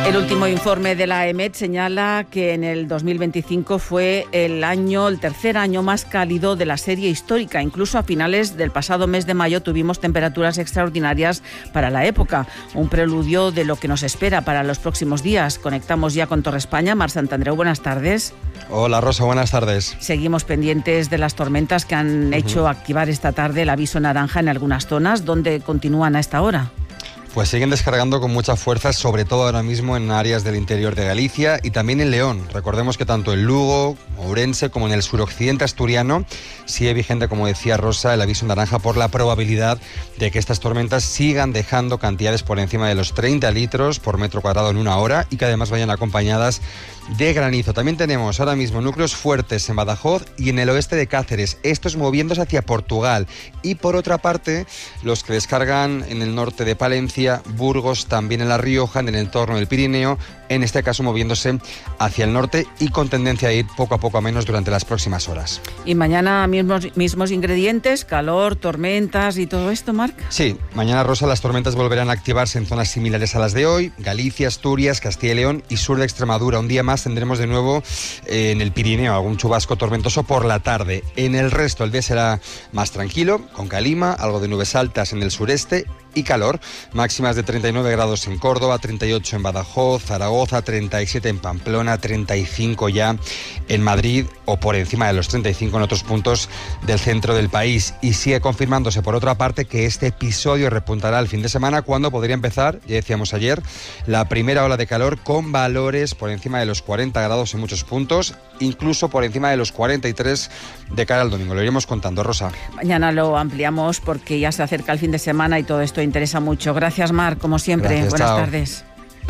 El último informe de la EMET señala que en el 2025 fue el tercer año más cálido de la serie histórica. Incluso a finales del pasado mes de mayo tuvimos temperaturas extraordinarias para la época, un preludio de lo que nos espera para los próximos días. Conectamos ya con Torre España. Mar Santandreu, buenas tardes. Hola Rosa, buenas tardes. Seguimos pendientes de las tormentas que han hecho activar esta tarde el aviso naranja en algunas zonas. ¿Dónde continúan a esta hora? Pues siguen descargando con mucha fuerza, sobre todo ahora mismo en áreas del interior de Galicia y también en León. Recordemos que tanto en Lugo, Ourense, como en el suroccidente asturiano sigue vigente, como decía Rosa, el aviso naranja por la probabilidad de que estas tormentas sigan dejando cantidades por encima de los 30 litros por metro cuadrado en una hora y que además vayan acompañadas de granizo. También tenemos ahora mismo núcleos fuertes en Badajoz y en el oeste de Cáceres, estos moviéndose hacia Portugal. Y por otra parte, los que descargan en el norte de Palencia, Burgos, también en La Rioja, en el entorno del Pirineo, en este caso moviéndose hacia el norte y con tendencia a ir poco a poco a menos durante las próximas horas. ¿Y mañana mismos ingredientes, calor, tormentas y todo esto, Marc? Sí, mañana, Rosa, las tormentas volverán a activarse en zonas similares a las de hoy: Galicia, Asturias, Castilla y León y sur de Extremadura. Un día más tendremos de nuevo en el Pirineo algún chubasco tormentoso por la tarde. En el resto el día será más tranquilo, con calima, algo de nubes altas en el sureste y calor, máximas de 39 grados en Córdoba, 38 en Badajoz, Zaragoza, 37 en Pamplona, 35 ya en Madrid o por encima de los 35 en otros puntos del centro del país. Y sigue confirmándose por otra parte que este episodio repuntará el fin de semana cuando podría empezar, ya decíamos ayer, la primera ola de calor con valores por encima de los 40 grados en muchos puntos, incluso por encima de los 43 de cara al domingo. Lo iremos contando, Rosa. Mañana lo ampliamos porque ya se acerca el fin de semana y todo esto interesa mucho. Gracias, Mar, como siempre. Gracias, buenas chao. tardes.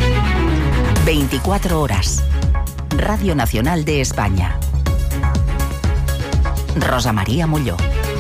24 horas. Radio Nacional de España. Rosa María Molló.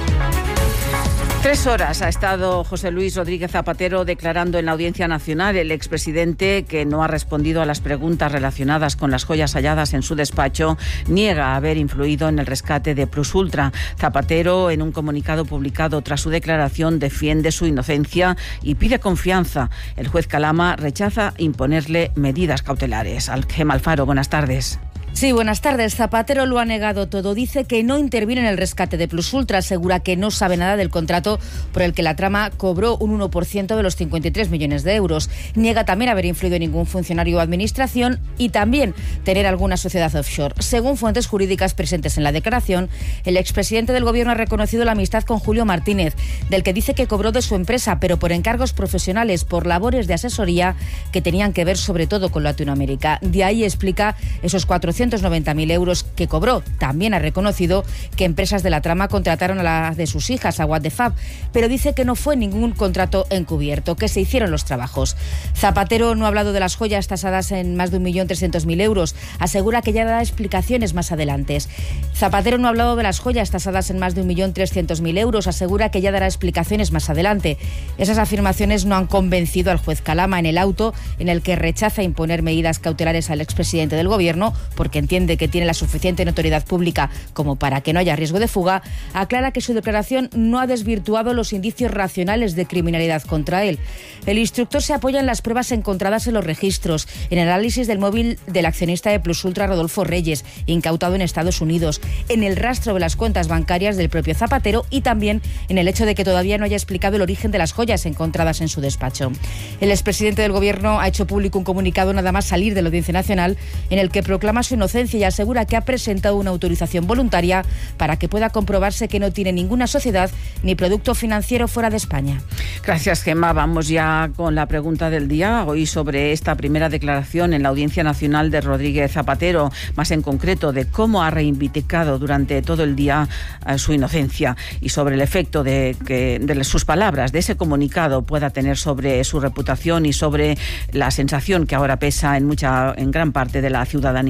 3 horas ha estado José Luis Rodríguez Zapatero declarando en la Audiencia Nacional. El expresidente, que no ha respondido a las preguntas relacionadas con las joyas halladas en su despacho, niega haber influido en el rescate de Plus Ultra. Zapatero, en un comunicado publicado tras su declaración, defiende su inocencia y pide confianza. El juez Calama rechaza imponerle medidas cautelares. Gema Alfaro, buenas tardes. Sí, buenas tardes. Zapatero lo ha negado todo. Dice que no interviene en el rescate de Plus Ultra. Asegura que no sabe nada del contrato por el que la trama cobró un 1% de los 53 millones de euros. Niega también haber influido en ningún funcionario o administración y también tener alguna sociedad offshore. Según fuentes jurídicas presentes en la declaración, el expresidente del Gobierno ha reconocido la amistad con Julio Martínez, del que dice que cobró de su empresa, pero por encargos profesionales, por labores de asesoría que tenían que ver sobre todo con Latinoamérica. De ahí explica esos 490.000 euros que cobró. También ha reconocido que empresas de la trama contrataron a la de sus hijas, a What the Fab, pero dice que no fue ningún contrato encubierto, que se hicieron los trabajos. Zapatero no ha hablado de las joyas tasadas en más de 1.300.000 euros. Asegura que ya dará explicaciones más adelante. Zapatero no ha hablado de las joyas tasadas en más de 1.300.000 euros. Asegura que ya dará explicaciones más adelante. Esas afirmaciones no han convencido al juez Calama. En el auto en el que rechaza imponer medidas cautelares al expresidente del Gobierno, porque entiende que tiene la suficiente notoriedad pública como para que no haya riesgo de fuga, aclara que su declaración no ha desvirtuado los indicios racionales de criminalidad contra él. El instructor se apoya en las pruebas encontradas en los registros, en el análisis del móvil del accionista de Plus Ultra, Rodolfo Reyes, incautado en Estados Unidos, en el rastro de las cuentas bancarias del propio Zapatero y también en el hecho de que todavía no haya explicado el origen de las joyas encontradas en su despacho. El expresidente del Gobierno ha hecho público un comunicado nada más salir de la Audiencia Nacional en el que proclama su inocencia y asegura que ha presentado una autorización voluntaria para que pueda comprobarse que no tiene ninguna sociedad ni producto financiero fuera de España. Gracias, Gemma. Vamos ya con la pregunta del día. Hoy sobre esta primera declaración en la Audiencia Nacional de Rodríguez Zapatero, más en concreto de cómo ha reivindicado durante todo el día su inocencia y sobre el efecto de sus palabras, de ese comunicado, pueda tener sobre su reputación y sobre la sensación que ahora pesa en gran parte de la ciudadanía. Rodrigo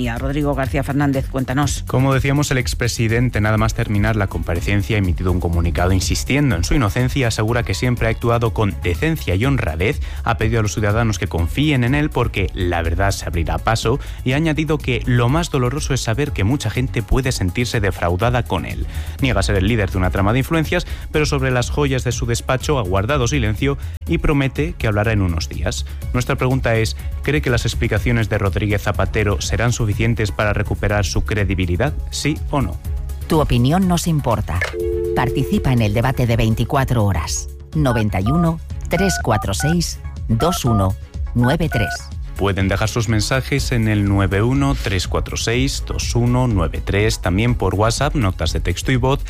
Rodrigo García Fernández, cuéntanos. Como decíamos, el expresidente, nada más terminar la comparecencia, ha emitido un comunicado insistiendo en su inocencia, asegura que siempre ha actuado con decencia y honradez, ha pedido a los ciudadanos que confíen en él porque la verdad se abrirá paso y ha añadido que lo más doloroso es saber que mucha gente puede sentirse defraudada con él. Niega ser el líder de una trama de influencias, pero sobre las joyas de su despacho ha guardado silencio y promete que hablará en unos días. Nuestra pregunta es, ¿cree que las explicaciones de Rodríguez Zapatero serán suficientes para recuperar su credibilidad? ¿Sí o no? Tu opinión nos importa. Participa en el debate de 24 horas. 91 346 2193. Pueden dejar sus mensajes en el 91-346-2193, también por WhatsApp, notas de texto y voz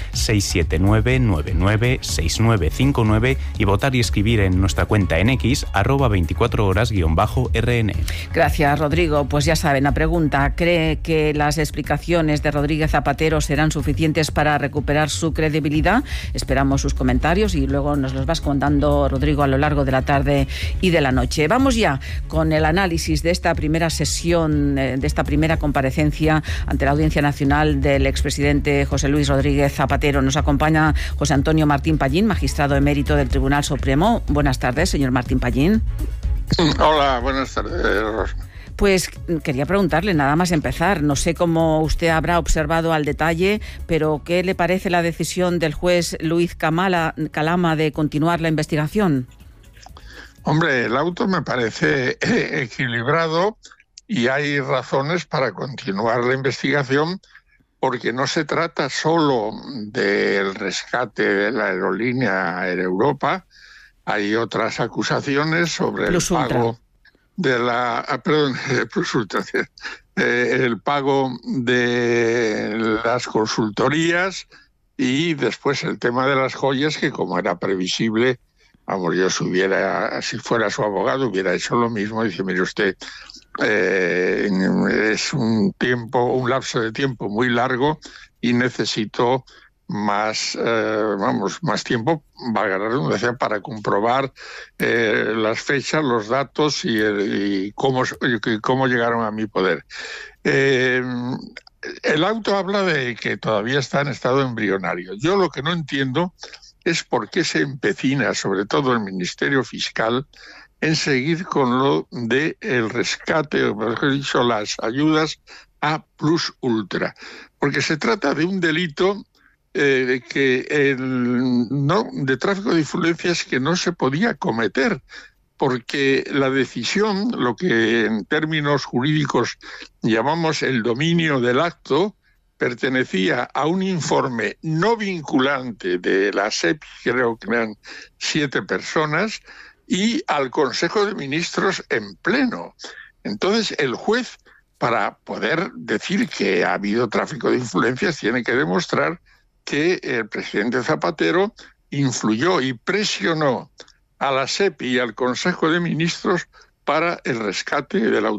679-996959 y votar y escribir en nuestra cuenta en X, @24horas_RN. Gracias, Rodrigo. Pues ya saben, la pregunta, ¿cree que las explicaciones de Rodríguez Zapatero serán suficientes para recuperar su credibilidad? Esperamos sus comentarios y luego nos los vas contando, Rodrigo, a lo largo de la tarde y de la noche. Vamos ya con el análisis de esta primera sesión, de esta primera comparecencia ante la Audiencia Nacional del expresidente José Luis Rodríguez Zapatero. Nos acompaña José Antonio Martín Pallín, magistrado emérito del Tribunal Supremo. Buenas tardes, señor Martín Pallín. Hola, buenas tardes. Pues quería preguntarle, nada más empezar, no sé cómo usted habrá observado al detalle, pero ¿qué le parece la decisión del juez Luis Calama de continuar la investigación? Hombre, el auto me parece equilibrado y hay razones para continuar la investigación porque no se trata solo del rescate de la aerolínea Air Europa, hay otras acusaciones sobre el pago de Plus Ultra, el pago de las consultorías y después el tema de las joyas que, como era previsible, vamos, yo si fuera su abogado hubiera hecho lo mismo. Dice, mire usted, es un lapso de tiempo muy largo y necesito más tiempo, valga la redundancia, para comprobar las fechas, los datos y cómo llegaron a mi poder. El auto habla de que todavía está en estado embrionario. Yo lo que no entiendo es por qué se empecina, sobre todo el Ministerio Fiscal, en seguir con lo del rescate, o mejor dicho, las ayudas a Plus Ultra. Porque se trata de un delito de tráfico de influencias que no se podía cometer, porque la decisión, lo que en términos jurídicos llamamos el dominio del acto, pertenecía a un informe no vinculante de la SEPI, creo que eran 7 personas, y al Consejo de Ministros en pleno. Entonces, el juez, para poder decir que ha habido tráfico de influencias, tiene que demostrar que el presidente Zapatero influyó y presionó a la SEPI y al Consejo de Ministros para el rescate de la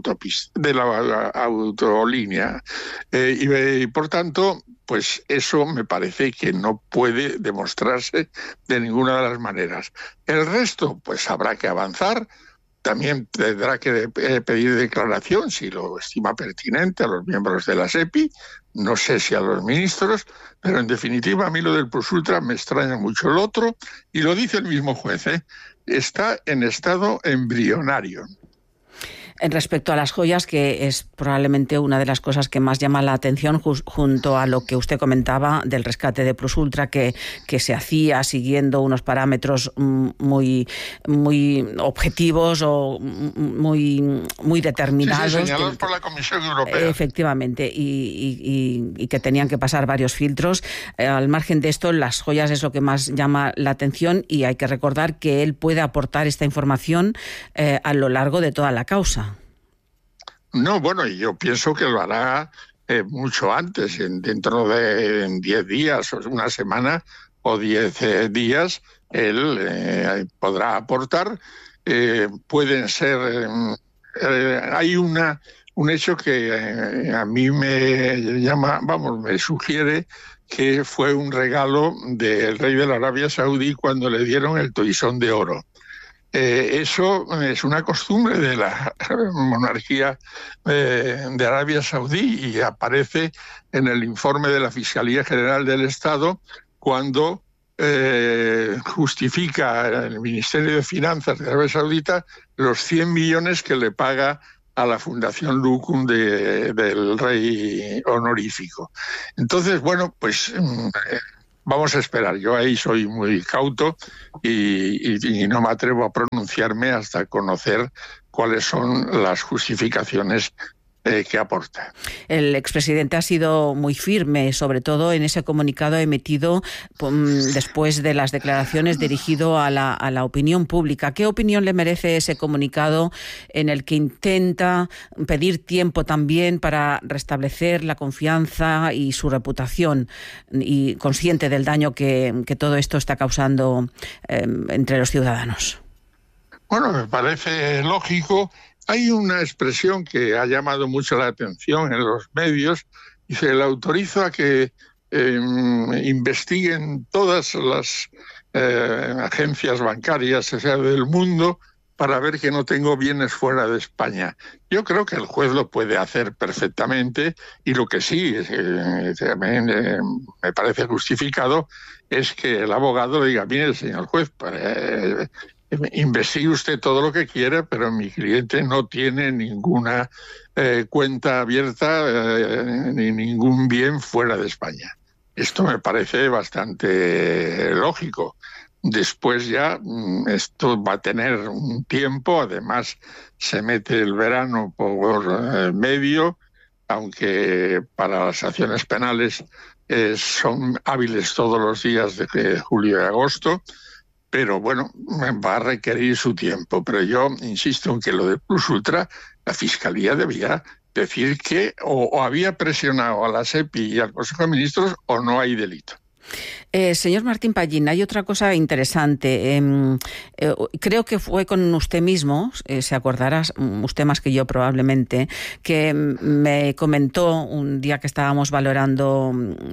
autolínea. Y por tanto, pues eso me parece que no puede demostrarse de ninguna de las maneras. El resto, pues habrá que avanzar. También tendrá que pedir declaración, si lo estima pertinente, a los miembros de la SEPI, no sé si a los ministros, pero en definitiva a mí lo del Plus Ultra me extraña mucho. El otro, y lo dice el mismo juez, está en estado embrionario. En respecto a las joyas, que es probablemente una de las cosas que más llama la atención, junto a lo que usted comentaba del rescate de Plus Ultra, que se hacía siguiendo unos parámetros muy objetivos o muy determinados. Sí, señalados por la Comisión Europea. Efectivamente, y que tenían que pasar varios filtros. Al margen de esto, las joyas es lo que más llama la atención y hay que recordar que él puede aportar esta información a lo largo de toda la causa. No, bueno, yo pienso que lo hará mucho antes, dentro de 10 días, o una semana o 10 días, él podrá aportar. Pueden ser... hay un hecho que a mí me sugiere que fue un regalo del rey de la Arabia Saudí cuando le dieron el toisón de oro. Eso es una costumbre de la monarquía de Arabia Saudí y aparece en el informe de la Fiscalía General del Estado cuando justifica el Ministerio de Finanzas de Arabia Saudita los 100 millones que le paga a la Fundación Luqun del rey honorífico. Entonces, bueno, pues vamos a esperar. Yo ahí soy muy cauto y no me atrevo a pronunciarme hasta conocer cuáles son las justificaciones que aporta. El expresidente ha sido muy firme, sobre todo en ese comunicado emitido después de las declaraciones dirigido a la opinión pública. ¿Qué opinión le merece ese comunicado en el que intenta pedir tiempo también para restablecer la confianza y su reputación, y consciente del daño que todo esto está causando entre los ciudadanos? Bueno, me parece lógico. Hay una expresión que ha llamado mucho la atención en los medios, y se le autoriza a que investiguen todas las agencias bancarias del mundo para ver que no tengo bienes fuera de España. Yo creo que el juez lo puede hacer perfectamente, y lo que sí también me parece justificado es que el abogado le diga: mire, señor juez, investigue usted todo lo que quiera, pero mi cliente no tiene ninguna cuenta abierta ni ningún bien fuera de España. Esto me parece bastante lógico. Después ya esto va a tener un tiempo, además se mete el verano por medio, aunque para las acciones penales son hábiles todos los días de julio y agosto. Pero bueno, va a requerir su tiempo. Pero yo insisto en que lo de Plus Ultra, la Fiscalía debía decir que o había presionado a la SEPI y al Consejo de Ministros o no hay delito. Señor Martín Pallín, hay otra cosa interesante. Creo que fue con usted mismo, se acordará usted más que yo probablemente, que me comentó un día que estábamos valorando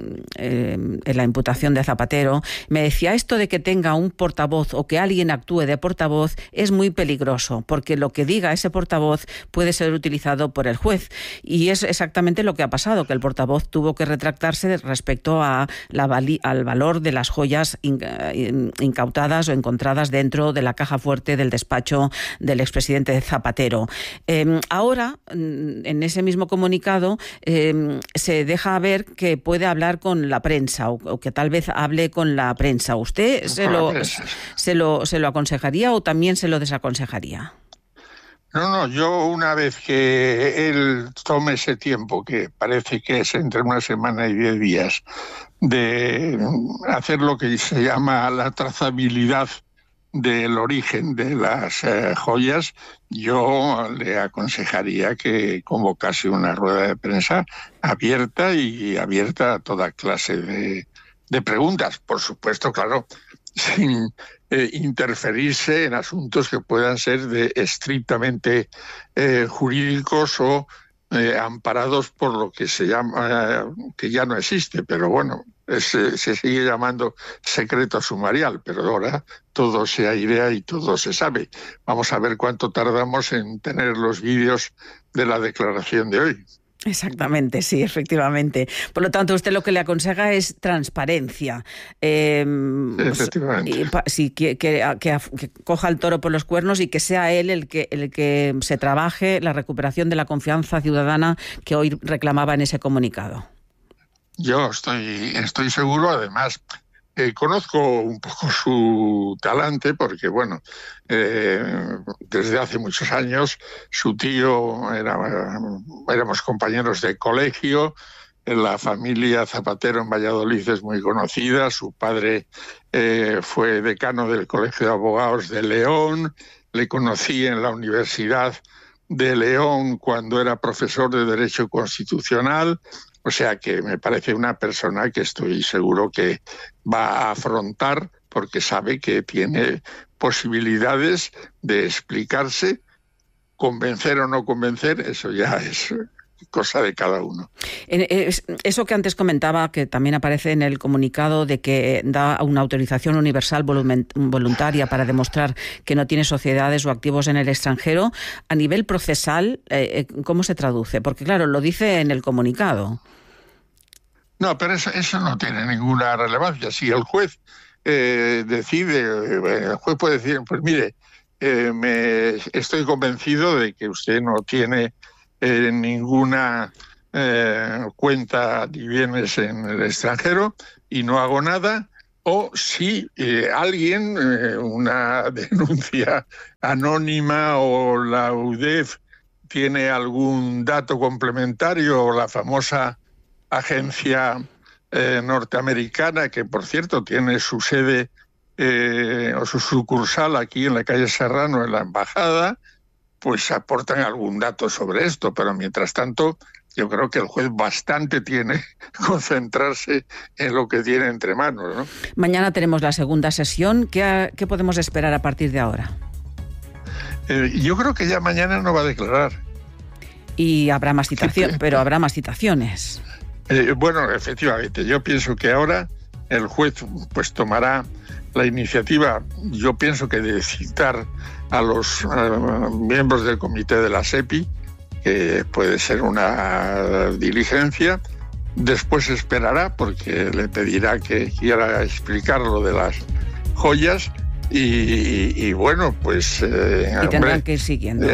la imputación de Zapatero, me decía: esto de que tenga un portavoz o que alguien actúe de portavoz es muy peligroso, porque lo que diga ese portavoz puede ser utilizado por el juez. Y es exactamente lo que ha pasado, que el portavoz tuvo que retractarse respecto a al valor de las joyas incautadas o encontradas dentro de la caja fuerte del despacho del expresidente Zapatero. Ahora, en ese mismo comunicado, se deja ver que puede hablar con la prensa o que tal vez hable con la prensa. ¿Usted se lo aconsejaría o también se lo desaconsejaría? No, yo una vez que él tome ese tiempo, que parece que es entre una semana y 10 días, de hacer lo que se llama la trazabilidad del origen de las joyas, yo le aconsejaría que convocase una rueda de prensa abierta y abierta a toda clase de preguntas. Por supuesto, claro, sin interferirse en asuntos que puedan ser estrictamente jurídicos o amparados por lo que se llama, que ya no existe, pero bueno, se sigue llamando secreto sumarial, pero ahora todo se airea y todo se sabe. Vamos a ver cuánto tardamos en tener los vídeos de la declaración de hoy. Exactamente, sí, efectivamente. Por lo tanto, usted lo que le aconseja es transparencia. Efectivamente. Que coja el toro por los cuernos y que sea él el que se trabaje la recuperación de la confianza ciudadana que hoy reclamaba en ese comunicado. Yo estoy seguro, además. Conozco un poco su talante porque, bueno, desde hace muchos años su tío éramos compañeros de colegio. La familia Zapatero en Valladolid es muy conocida. Su padre fue decano del Colegio de Abogados de León. Le conocí en la Universidad de León cuando era profesor de Derecho Constitucional. O sea que me parece una persona que estoy seguro que va a afrontar, porque sabe que tiene posibilidades de explicarse. Convencer o no convencer, eso ya es cosa de cada uno. Eso que antes comentaba, que también aparece en el comunicado de que da una autorización universal voluntaria para demostrar que no tiene sociedades o activos en el extranjero, a nivel procesal, ¿cómo se traduce? Porque claro, lo dice en el comunicado. No, pero eso no tiene ninguna relevancia. Si el juez decide, el juez puede decir, pues mire, estoy convencido de que usted no tiene ninguna cuenta ni bienes en el extranjero y no hago nada, o si alguien, una denuncia anónima o la UDEF tiene algún dato complementario, o la famosa agencia norteamericana, que por cierto tiene su sede o su sucursal aquí en la calle Serrano, en la embajada, pues aportan algún dato sobre esto, pero mientras tanto yo creo que el juez bastante tiene que concentrarse en lo que tiene entre manos, ¿no? Mañana tenemos la segunda sesión. ¿Qué podemos esperar a partir de ahora? Yo creo que ya mañana no va a declarar. Y habrá más citaciones, pero habrá más citaciones. Bueno, efectivamente, yo pienso que ahora el juez pues tomará la iniciativa, yo pienso que de citar a los miembros del comité de la SEPI, que puede ser una diligencia. Después esperará, porque le pedirá que quiera explicar lo de las joyas, y bueno, pues... y tendrán que ir siguiendo.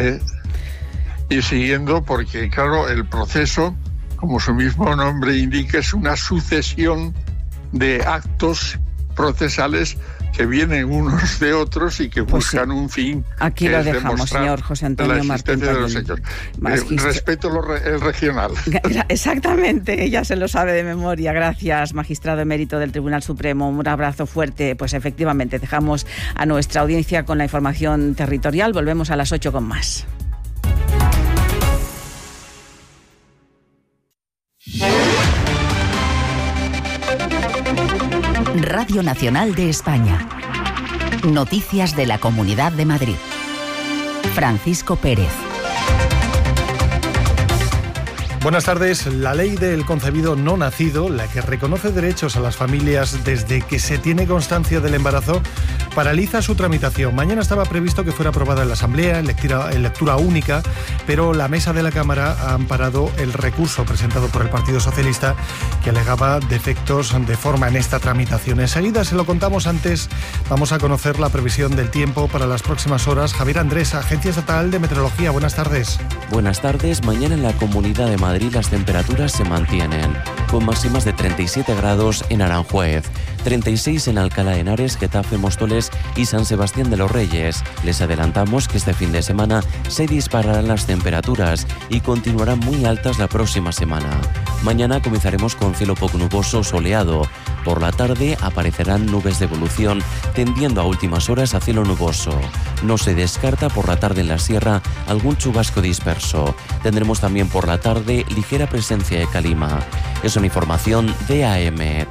Ir siguiendo, porque claro, el proceso, como su mismo nombre indica, es una sucesión de actos procesales que vienen unos de otros y que buscan un fin. Aquí lo dejamos, señor José Antonio Martín. De los hechos. Respeto el regional. Exactamente, ya se lo sabe de memoria. Gracias, magistrado emérito del Tribunal Supremo. Un abrazo fuerte. Pues efectivamente, dejamos a nuestra audiencia con la información territorial. Volvemos a las 8 con más. Radio Nacional de España. Noticias de la Comunidad de Madrid. Francisco Pérez. Buenas tardes. La ley del concebido no nacido, la que reconoce derechos a las familias desde que se tiene constancia del embarazo, paraliza su tramitación. Mañana estaba previsto que fuera aprobada en la Asamblea en lectura única, pero la mesa de la Cámara ha amparado el recurso presentado por el Partido Socialista que alegaba defectos de forma en esta tramitación. Enseguida se lo contamos. Antes vamos a conocer la previsión del tiempo para las próximas horas. Javier Andrés, Agencia Estatal de Meteorología. Buenas tardes. Buenas tardes. Mañana en la Comunidad de Madrid las temperaturas se mantienen, con máximas de 37 grados en Aranjuez, 36 en Alcalá de Henares, Getafe, Móstoles y San Sebastián de los Reyes. Les adelantamos que este fin de semana se dispararán las temperaturas y continuarán muy altas la próxima semana. Mañana comenzaremos con cielo poco nuboso, soleado. Por la tarde aparecerán nubes de evolución, tendiendo a últimas horas a cielo nuboso. No se descarta por la tarde en la sierra algún chubasco disperso. Tendremos también por la tarde ligera presencia de calima. Es una información de AM.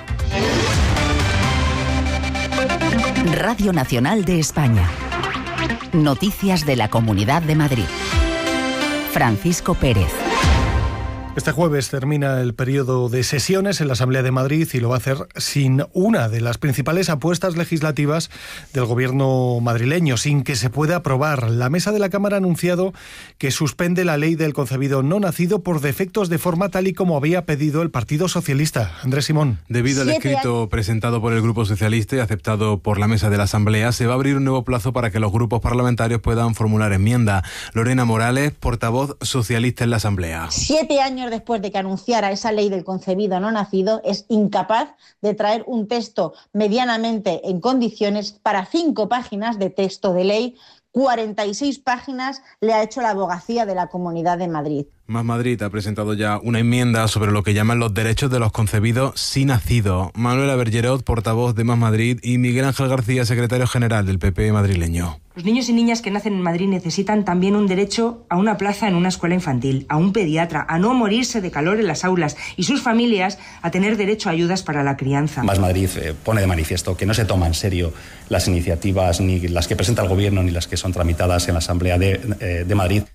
Radio Nacional de España. Noticias de la Comunidad de Madrid. Francisco Pérez. Este jueves termina el periodo de sesiones en la Asamblea de Madrid y lo va a hacer sin una de las principales apuestas legislativas del gobierno madrileño, sin que se pueda aprobar. La mesa de la Cámara ha anunciado que suspende la ley del concebido no nacido por defectos de forma tal y como había pedido el Partido Socialista. Andrés Simón. Debido al escrito presentado por el Grupo Socialista y aceptado por la mesa de la Asamblea, se va a abrir un nuevo plazo para que los grupos parlamentarios puedan formular enmienda. Lorena Morales, portavoz socialista en la Asamblea. 7 años después de que anunciara esa ley del concebido no nacido, es incapaz de traer un texto medianamente en condiciones para 5 páginas de texto de ley. 46 páginas le ha hecho la abogacía de la Comunidad de Madrid. Más Madrid ha presentado ya una enmienda sobre lo que llaman los derechos de los concebidos sí nacidos. Manuela Bergerot, portavoz de Más Madrid, y Miguel Ángel García, secretario general del PP madrileño. Los niños y niñas que nacen en Madrid necesitan también un derecho a una plaza en una escuela infantil, a un pediatra, a no morirse de calor en las aulas y sus familias a tener derecho a ayudas para la crianza. Más Madrid pone de manifiesto que no se toma en serio las iniciativas, ni las que presenta el Gobierno, ni las que son tramitadas en la Asamblea de Madrid.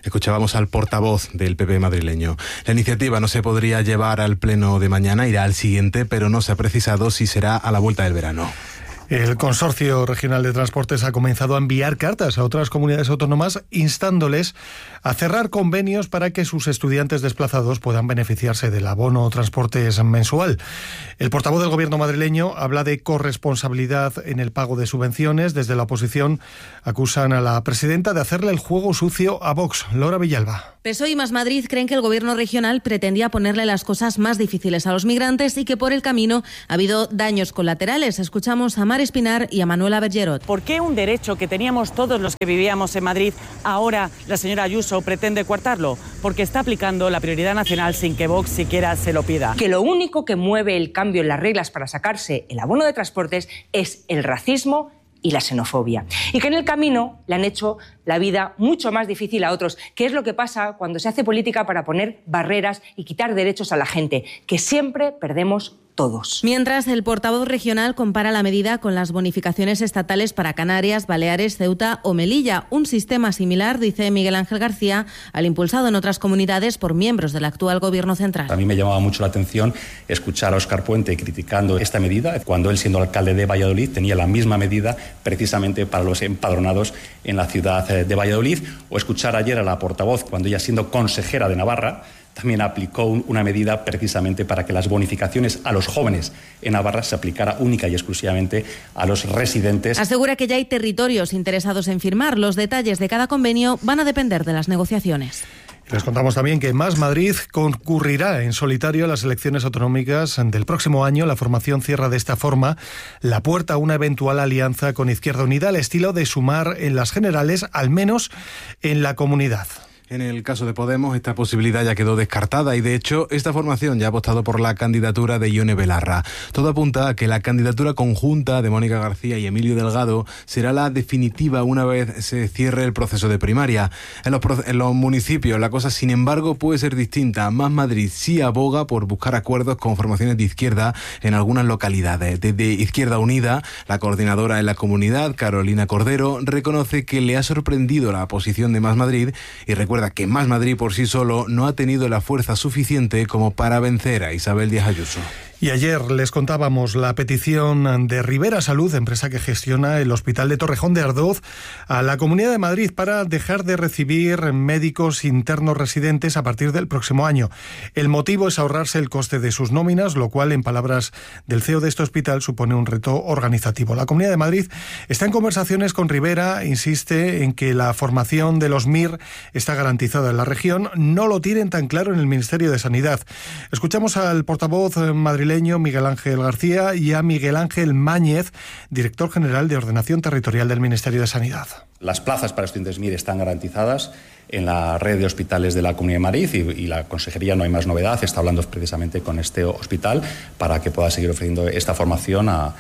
Escuchábamos al portavoz del PP madrileño. La iniciativa no se podría llevar al pleno de mañana, irá al siguiente, pero no se ha precisado si será a la vuelta del verano. El Consorcio Regional de Transportes ha comenzado a enviar cartas a otras comunidades autónomas instándoles a cerrar convenios para que sus estudiantes desplazados puedan beneficiarse del abono transportes mensual. El portavoz del Gobierno madrileño habla de corresponsabilidad en el pago de subvenciones. Desde la oposición acusan a la presidenta de hacerle el juego sucio a Vox. Laura Villalba. PSOE y Más Madrid creen que el Gobierno regional pretendía ponerle las cosas más difíciles a los migrantes y que por el camino ha habido daños colaterales. Escuchamos a Mar Espinar y a Manuela Bergerot. ¿Por qué un derecho que teníamos todos los que vivíamos en Madrid, ahora la señora Ayuso pretende coartarlo? Porque está aplicando la prioridad nacional sin que Vox siquiera se lo pida. Que lo único que mueve el cambio en las reglas para sacarse el abono de transportes es el racismo y la xenofobia. Y que en el camino le han hecho la vida mucho más difícil a otros, que es lo que pasa cuando se hace política para poner barreras y quitar derechos a la gente, que siempre perdemos todos. Mientras, el portavoz regional compara la medida con las bonificaciones estatales para Canarias, Baleares, Ceuta o Melilla, un sistema similar, dice Miguel Ángel García, al impulsado en otras comunidades por miembros del actual Gobierno central. A mí me llamaba mucho la atención escuchar a Óscar Puente criticando esta medida, cuando él, siendo alcalde de Valladolid, tenía la misma medida precisamente para los empadronados en la ciudad de Valladolid, o escuchar ayer a la portavoz, cuando ella, siendo consejera de Navarra, también aplicó una medida precisamente para que las bonificaciones a los jóvenes en Navarra se aplicara única y exclusivamente a los residentes. Asegura que ya hay territorios interesados en firmar. Los detalles de cada convenio van a depender de las negociaciones. Les contamos también que Más Madrid concurrirá en solitario a las elecciones autonómicas del próximo año. La formación cierra de esta forma la puerta a una eventual alianza con Izquierda Unida al estilo de Sumar en las generales, al menos en la comunidad. En el caso de Podemos, esta posibilidad ya quedó descartada y, de hecho, esta formación ya ha apostado por la candidatura de Ione Belarra. Todo apunta a que la candidatura conjunta de Mónica García y Emilio Delgado será la definitiva una vez se cierre el proceso de primaria. En los municipios la cosa, sin embargo, puede ser distinta. Más Madrid sí aboga por buscar acuerdos con formaciones de izquierda en algunas localidades. Desde Izquierda Unida, la coordinadora en la comunidad, Carolina Cordero, reconoce que le ha sorprendido la posición de Más Madrid y recuerda que Más Madrid por sí solo no ha tenido la fuerza suficiente como para vencer a Isabel Díaz Ayuso. Y ayer les contábamos la petición de Rivera Salud, empresa que gestiona el Hospital de Torrejón de Ardoz, a la Comunidad de Madrid para dejar de recibir médicos internos residentes a partir del próximo año. El motivo es ahorrarse el coste de sus nóminas, lo cual, en palabras del CEO de este hospital, supone un reto organizativo. La Comunidad de Madrid está en conversaciones con Rivera, insiste en que la formación de los MIR está garantizada en la región. No lo tienen tan claro en el Ministerio de Sanidad. Escuchamos al portavoz madrileño Miguel Ángel García y a Miguel Ángel Máñez, director general de Ordenación Territorial del Ministerio de Sanidad. Las plazas para estudiantes MIR están garantizadas en la red de hospitales de la Comunidad de Madrid y la Consejería, no hay más novedad, está hablando precisamente con este hospital para que pueda seguir ofreciendo esta formación a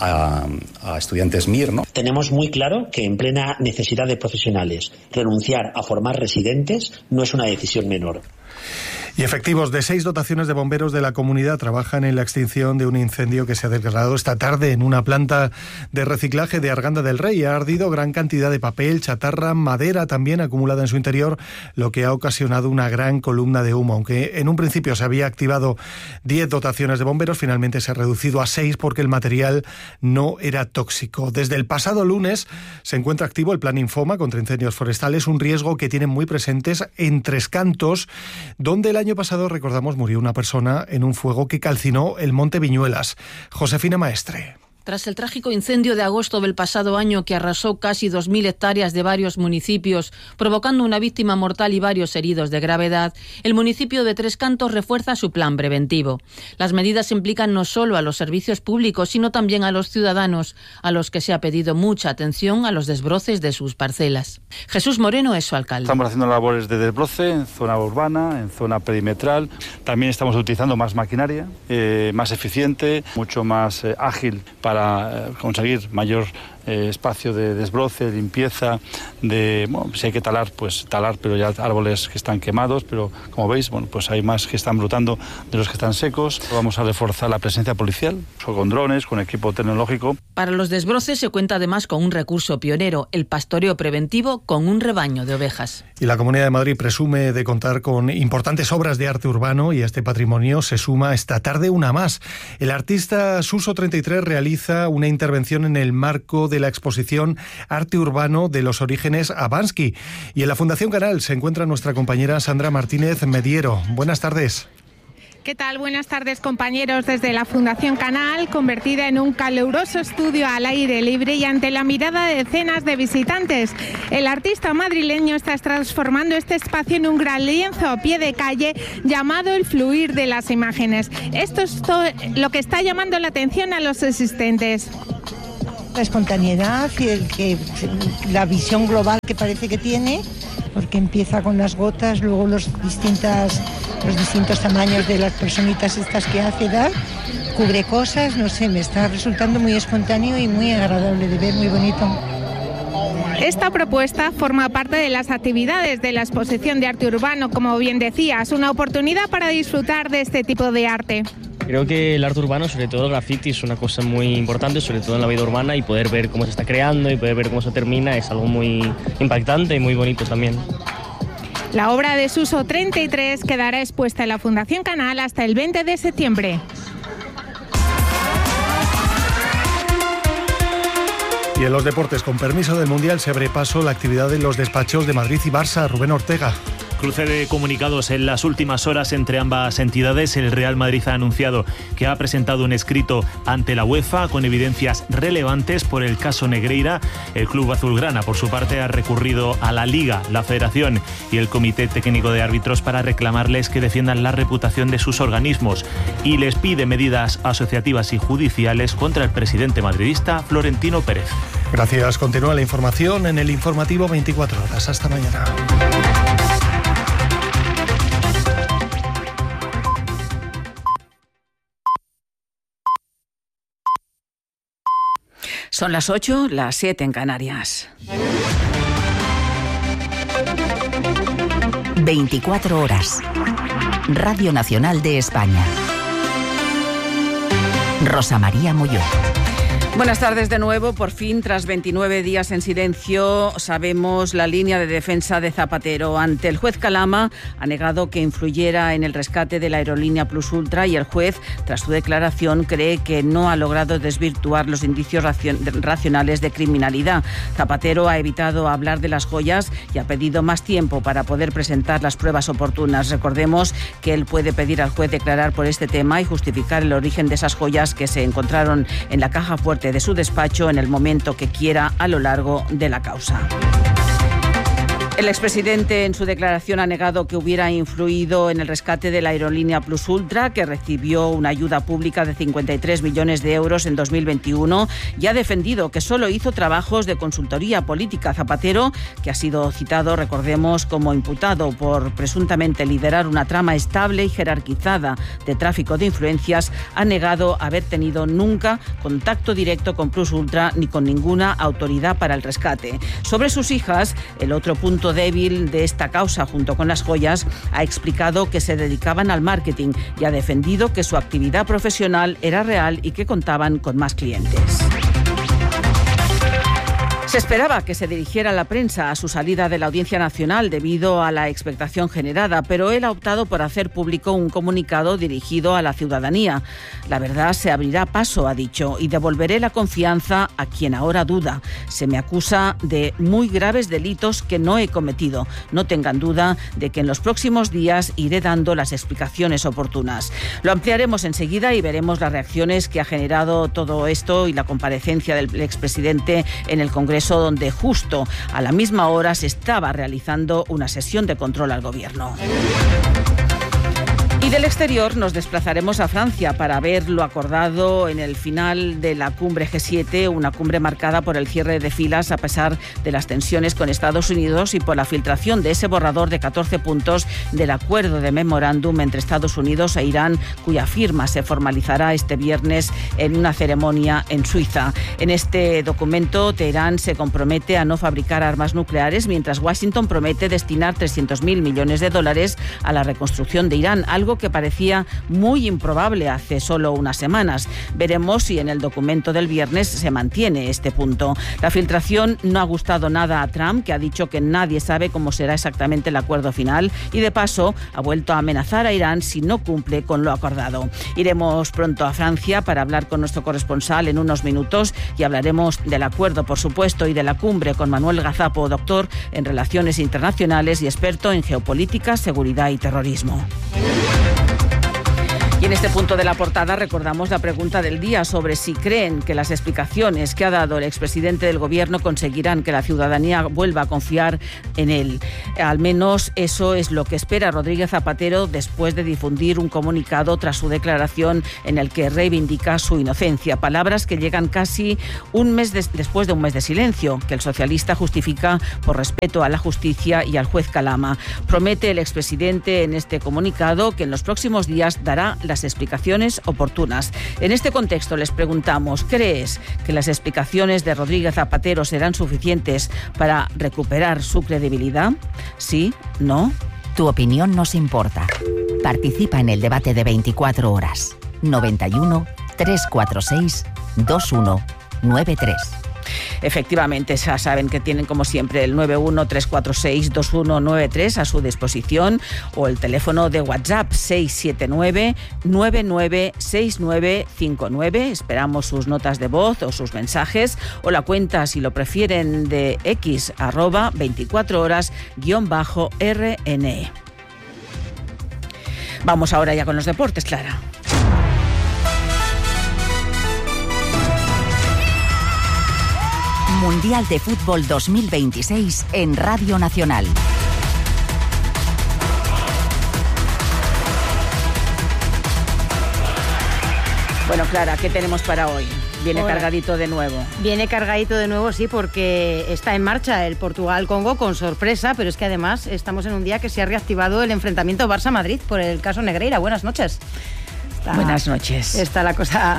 estudiantes MIR, ¿no? Tenemos muy claro que en plena necesidad de profesionales renunciar a formar residentes no es una decisión menor. Y efectivos de 6 dotaciones de bomberos de la comunidad trabajan en la extinción de un incendio que se ha declarado esta tarde en una planta de reciclaje de Arganda del Rey. Ha ardido gran cantidad de papel, chatarra, madera también acumulada en su interior, lo que ha ocasionado una gran columna de humo. Aunque en un principio se había activado 10 dotaciones de bomberos, finalmente se ha reducido a 6 porque el material no era tóxico. Desde el pasado lunes se encuentra activo el Plan Infoma contra incendios forestales, un riesgo que tienen muy presentes en Tres Cantos, donde el año pasado, recordamos, murió una persona en un fuego que calcinó el Monte Viñuelas. Josefina Maestre. Tras el trágico incendio de agosto del pasado año que arrasó casi 2.000 hectáreas de varios municipios, provocando una víctima mortal y varios heridos de gravedad, el municipio de Tres Cantos refuerza su plan preventivo. Las medidas implican no solo a los servicios públicos, sino también a los ciudadanos, a los que se ha pedido mucha atención a los desbroces de sus parcelas. Jesús Moreno es su alcalde. Estamos haciendo labores de desbroce en zona urbana, en zona perimetral. También estamos utilizando más maquinaria, más eficiente, mucho más ágil para conseguir mayor espacio de desbroce, limpieza, si hay que talar, pues talar, pero ya árboles que están quemados, pero como veis, pues hay más que están brotando de los que están secos. Vamos a reforzar la presencia policial, con drones, con equipo tecnológico. Para los desbroces se cuenta además con un recurso pionero, el pastoreo preventivo con un rebaño de ovejas. Y la Comunidad de Madrid presume de contar con importantes obras de arte urbano y a este patrimonio se suma esta tarde una más. El artista Suso 33 realiza una intervención en el marco de la exposición Arte Urbano de los Orígenes a Bansky. Y en la Fundación Canal se encuentra nuestra compañera Sandra Martínez Mediero. Buenas tardes. ¿Qué tal? Buenas tardes, compañeros. Desde la Fundación Canal, convertida en un caluroso estudio al aire libre y ante la mirada de decenas de visitantes, el artista madrileño está transformando este espacio en un gran lienzo a pie de calle llamado El fluir de las imágenes. Esto es lo que está llamando la atención a los asistentes. La espontaneidad y la visión global que parece que tiene, porque empieza con las gotas, luego los distintos tamaños de las personitas estas que hace dar, cubre cosas, no sé, me está resultando muy espontáneo y muy agradable de ver, muy bonito. Esta propuesta forma parte de las actividades de la exposición de arte urbano, como bien decías, una oportunidad para disfrutar de este tipo de arte. Creo que el arte urbano, sobre todo el graffiti, es una cosa muy importante, sobre todo en la vida urbana, y poder ver cómo se está creando y poder ver cómo se termina es algo muy impactante y muy bonito también. La obra de Suso 33 quedará expuesta en la Fundación Canal hasta el 20 de septiembre. Y en los deportes, con permiso del Mundial, se abre paso la actividad de los despachos de Madrid y Barça. Rubén Ortega. Cruce de comunicados en las últimas horas entre ambas entidades. El Real Madrid ha anunciado que ha presentado un escrito ante la UEFA con evidencias relevantes por el caso Negreira. El club azulgrana, por su parte, ha recurrido a la Liga, la Federación y el Comité Técnico de Árbitros para reclamarles que defiendan la reputación de sus organismos y les pide medidas asociativas y judiciales contra el presidente madridista Florentino Pérez. Gracias. Continúa la información en el informativo 24 horas. Hasta mañana. Son las 8, las 7 en Canarias. 24 horas. Radio Nacional de España. Rosa María Molló. Buenas tardes de nuevo. Por fin, tras 29 días en silencio, sabemos la línea de defensa de Zapatero. Ante el juez Calama, ha negado que influyera en el rescate de la aerolínea Plus Ultra y el juez, tras su declaración, cree que no ha logrado desvirtuar los indicios racionales de criminalidad. Zapatero ha evitado hablar de las joyas y ha pedido más tiempo para poder presentar las pruebas oportunas. Recordemos que él puede pedir al juez declarar por este tema y justificar el origen de esas joyas que se encontraron en la caja fuerte de su despacho en el momento que quiera a lo largo de la causa. El expresidente en su declaración ha negado que hubiera influido en el rescate de la aerolínea Plus Ultra, que recibió una ayuda pública de 53 millones de euros en 2021, y ha defendido que solo hizo trabajos de consultoría política. Zapatero, que ha sido citado, recordemos, como imputado por presuntamente liderar una trama estable y jerarquizada de tráfico de influencias, ha negado haber tenido nunca contacto directo con Plus Ultra ni con ninguna autoridad para el rescate. Sobre sus hijas, el otro punto débil de esta causa, junto con las joyas, ha explicado que se dedicaban al marketing y ha defendido que su actividad profesional era real y que contaban con más clientes. Se esperaba que se dirigiera la prensa a su salida de la Audiencia Nacional debido a la expectación generada, pero él ha optado por hacer público un comunicado dirigido a la ciudadanía. La verdad se abrirá paso, ha dicho, y devolveré la confianza a quien ahora duda. Se me acusa de muy graves delitos que no he cometido. No tengan duda de que en los próximos días iré dando las explicaciones oportunas. Lo ampliaremos enseguida y veremos las reacciones que ha generado todo esto y la comparecencia del expresidente en el Congreso, donde justo a la misma hora se estaba realizando una sesión de control al Gobierno. Y del exterior nos desplazaremos a Francia para ver lo acordado en el final de la cumbre G7, una cumbre marcada por el cierre de filas a pesar de las tensiones con Estados Unidos y por la filtración de ese borrador de 14 puntos del acuerdo de memorándum entre Estados Unidos e Irán, cuya firma se formalizará este viernes en una ceremonia en Suiza. En este documento, Teherán se compromete a no fabricar armas nucleares, mientras Washington promete destinar 300.000 millones de dólares a la reconstrucción de Irán, algo que parecía muy improbable hace solo unas semanas. Veremos si en el documento del viernes se mantiene este punto. La filtración no ha gustado nada a Trump, que ha dicho que nadie sabe cómo será exactamente el acuerdo final y, de paso, ha vuelto a amenazar a Irán si no cumple con lo acordado. Iremos pronto a Francia para hablar con nuestro corresponsal en unos minutos y hablaremos del acuerdo, por supuesto, y de la cumbre con Manuel Gazapo, doctor en Relaciones Internacionales y experto en geopolítica, seguridad y terrorismo. Y en este punto de la portada recordamos la pregunta del día sobre si creen que las explicaciones que ha dado el expresidente del Gobierno conseguirán que la ciudadanía vuelva a confiar en él. Al menos eso es lo que espera Rodríguez Zapatero después de difundir un comunicado tras su declaración en el que reivindica su inocencia. Palabras que llegan casi un mes después de un mes de silencio, que el socialista justifica por respeto a la justicia y al juez Calama. Promete el expresidente en este comunicado que en los próximos días dará las explicaciones oportunas. En este contexto les preguntamos, ¿crees que las explicaciones de Rodríguez Zapatero serán suficientes para recuperar su credibilidad? ¿Sí? ¿No? Tu opinión nos importa. Participa en el debate de 24 horas. 91 346 2193. Efectivamente, ya saben que tienen como siempre el 91-346-2193 a su disposición o el teléfono de WhatsApp 679-996959. Esperamos sus notas de voz o sus mensajes o la cuenta, si lo prefieren, de X @24horas_RN. Vamos ahora ya con los deportes, Clara. Mundial de Fútbol 2026 en Radio Nacional. Bueno, Clara, ¿qué tenemos para hoy? Viene cargadito de nuevo. Viene cargadito de nuevo, sí, porque está en marcha el Portugal-Congo con sorpresa, pero es que además estamos en un día que se ha reactivado el enfrentamiento Barça-Madrid por el caso Negreira. Buenas noches. Buenas noches. Está la cosa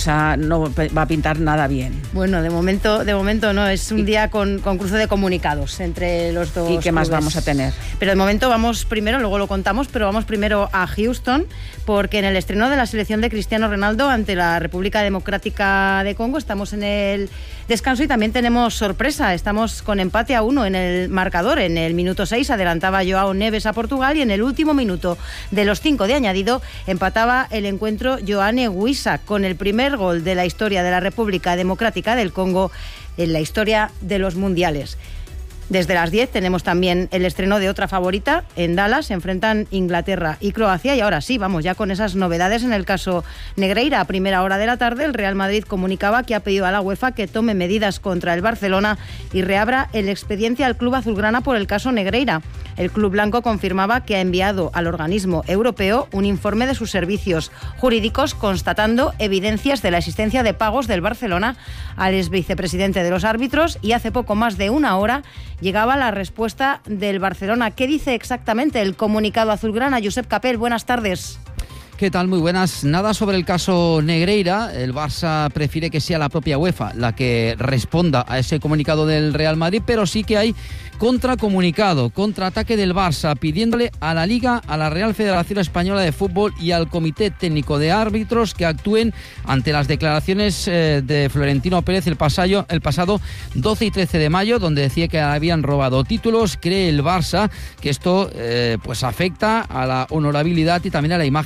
no va a pintar nada bien. Bueno, de momento no, es un día con cruce de comunicados entre los dos. ¿Y qué más vamos a tener? Pero de momento vamos primero, luego lo contamos, pero vamos primero a Houston, porque en el estreno de la selección de Cristiano Ronaldo ante la República Democrática de Congo estamos en el descanso y también tenemos sorpresa. Estamos con empate a 1 en el marcador. En el minuto 6 adelantaba Joao Neves a Portugal y en el último minuto de los 5 de añadido empataba el encuentro Yoane Wissa con el primer gol de la historia de la República Democrática del Congo en la historia de los mundiales. Desde las 10 tenemos también el estreno de otra favorita. En Dallas se enfrentan Inglaterra y Croacia. Y ahora sí, vamos ya con esas novedades en el caso Negreira. A primera hora de la tarde, el Real Madrid comunicaba que ha pedido a la UEFA que tome medidas contra el Barcelona y reabra el expediente al club azulgrana por el caso Negreira. El club blanco confirmaba que ha enviado al organismo europeo un informe de sus servicios jurídicos constatando evidencias de la existencia de pagos del Barcelona al exvicepresidente de los árbitros, y hace poco más de una hora llegaba la respuesta del Barcelona. ¿Qué dice exactamente el comunicado azulgrana? Josep Capel, buenas tardes. ¿Qué tal? Muy buenas. Nada sobre el caso Negreira. El Barça prefiere que sea la propia UEFA la que responda a ese comunicado del Real Madrid, pero sí que hay contracomunicado, contraataque del Barça, pidiéndole a la Liga, a la Real Federación Española de Fútbol y al Comité Técnico de Árbitros que actúen ante las declaraciones de Florentino Pérez el pasado 12 y 13 de mayo, donde decía que habían robado títulos. Cree el Barça que esto pues afecta a la honorabilidad y también a la imagen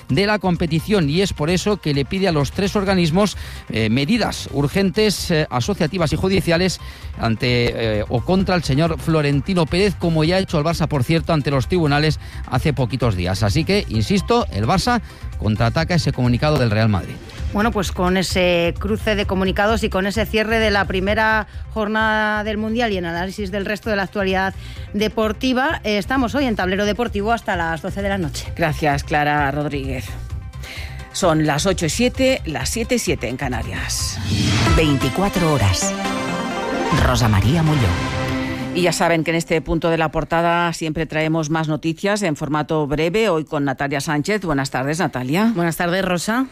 de la competición, y es por eso que le pide a los 3 organismos medidas urgentes, asociativas y judiciales ante o contra el señor Florentino Pérez, como ya ha hecho el Barça, por cierto, ante los tribunales hace poquitos días. Así que, insisto, el Barça contraataca ese comunicado del Real Madrid. Bueno, pues con ese cruce de comunicados y con ese cierre de la primera jornada del Mundial y en análisis del resto de la actualidad deportiva, estamos hoy en Tablero Deportivo hasta las 12 de la noche. Gracias, Clara Rodríguez. Son las 8:07, las 7:07 en Canarias. 24 horas. Rosa María Mulló. Y ya saben que en este punto de la portada siempre traemos más noticias en formato breve, hoy con Natalia Sánchez. Buenas tardes, Natalia. Buenas tardes, Rosa.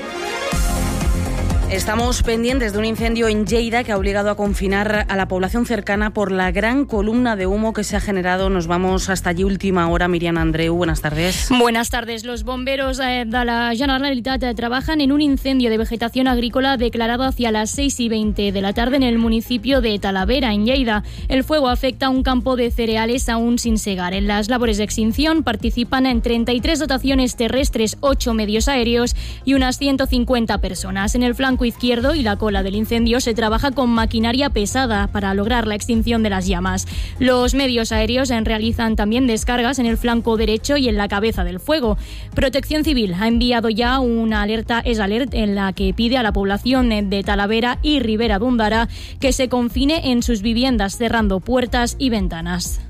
Estamos pendientes de un incendio en Lleida que ha obligado a confinar a la población cercana por la gran columna de humo que se ha generado. Nos vamos hasta allí, última hora. Miriam Andreu, buenas tardes. Buenas tardes. Los bomberos de la Generalitat trabajan en un incendio de vegetación agrícola declarado hacia las 6:20 de la tarde en el municipio de Talavera, en Lleida. El fuego afecta a un campo de cereales aún sin segar. En las labores de extinción participan en 33 dotaciones terrestres, 8 medios aéreos y unas 150 personas. En el flanco izquierdo y la cola del incendio se trabaja con maquinaria pesada para lograr la extinción de las llamas. Los medios aéreos realizan también descargas en el flanco derecho y en la cabeza del fuego. Protección Civil ha enviado ya una alerta S-Alert en la que pide a la población de Talavera y Ribera d'Ondara que se confine en sus viviendas cerrando puertas y ventanas.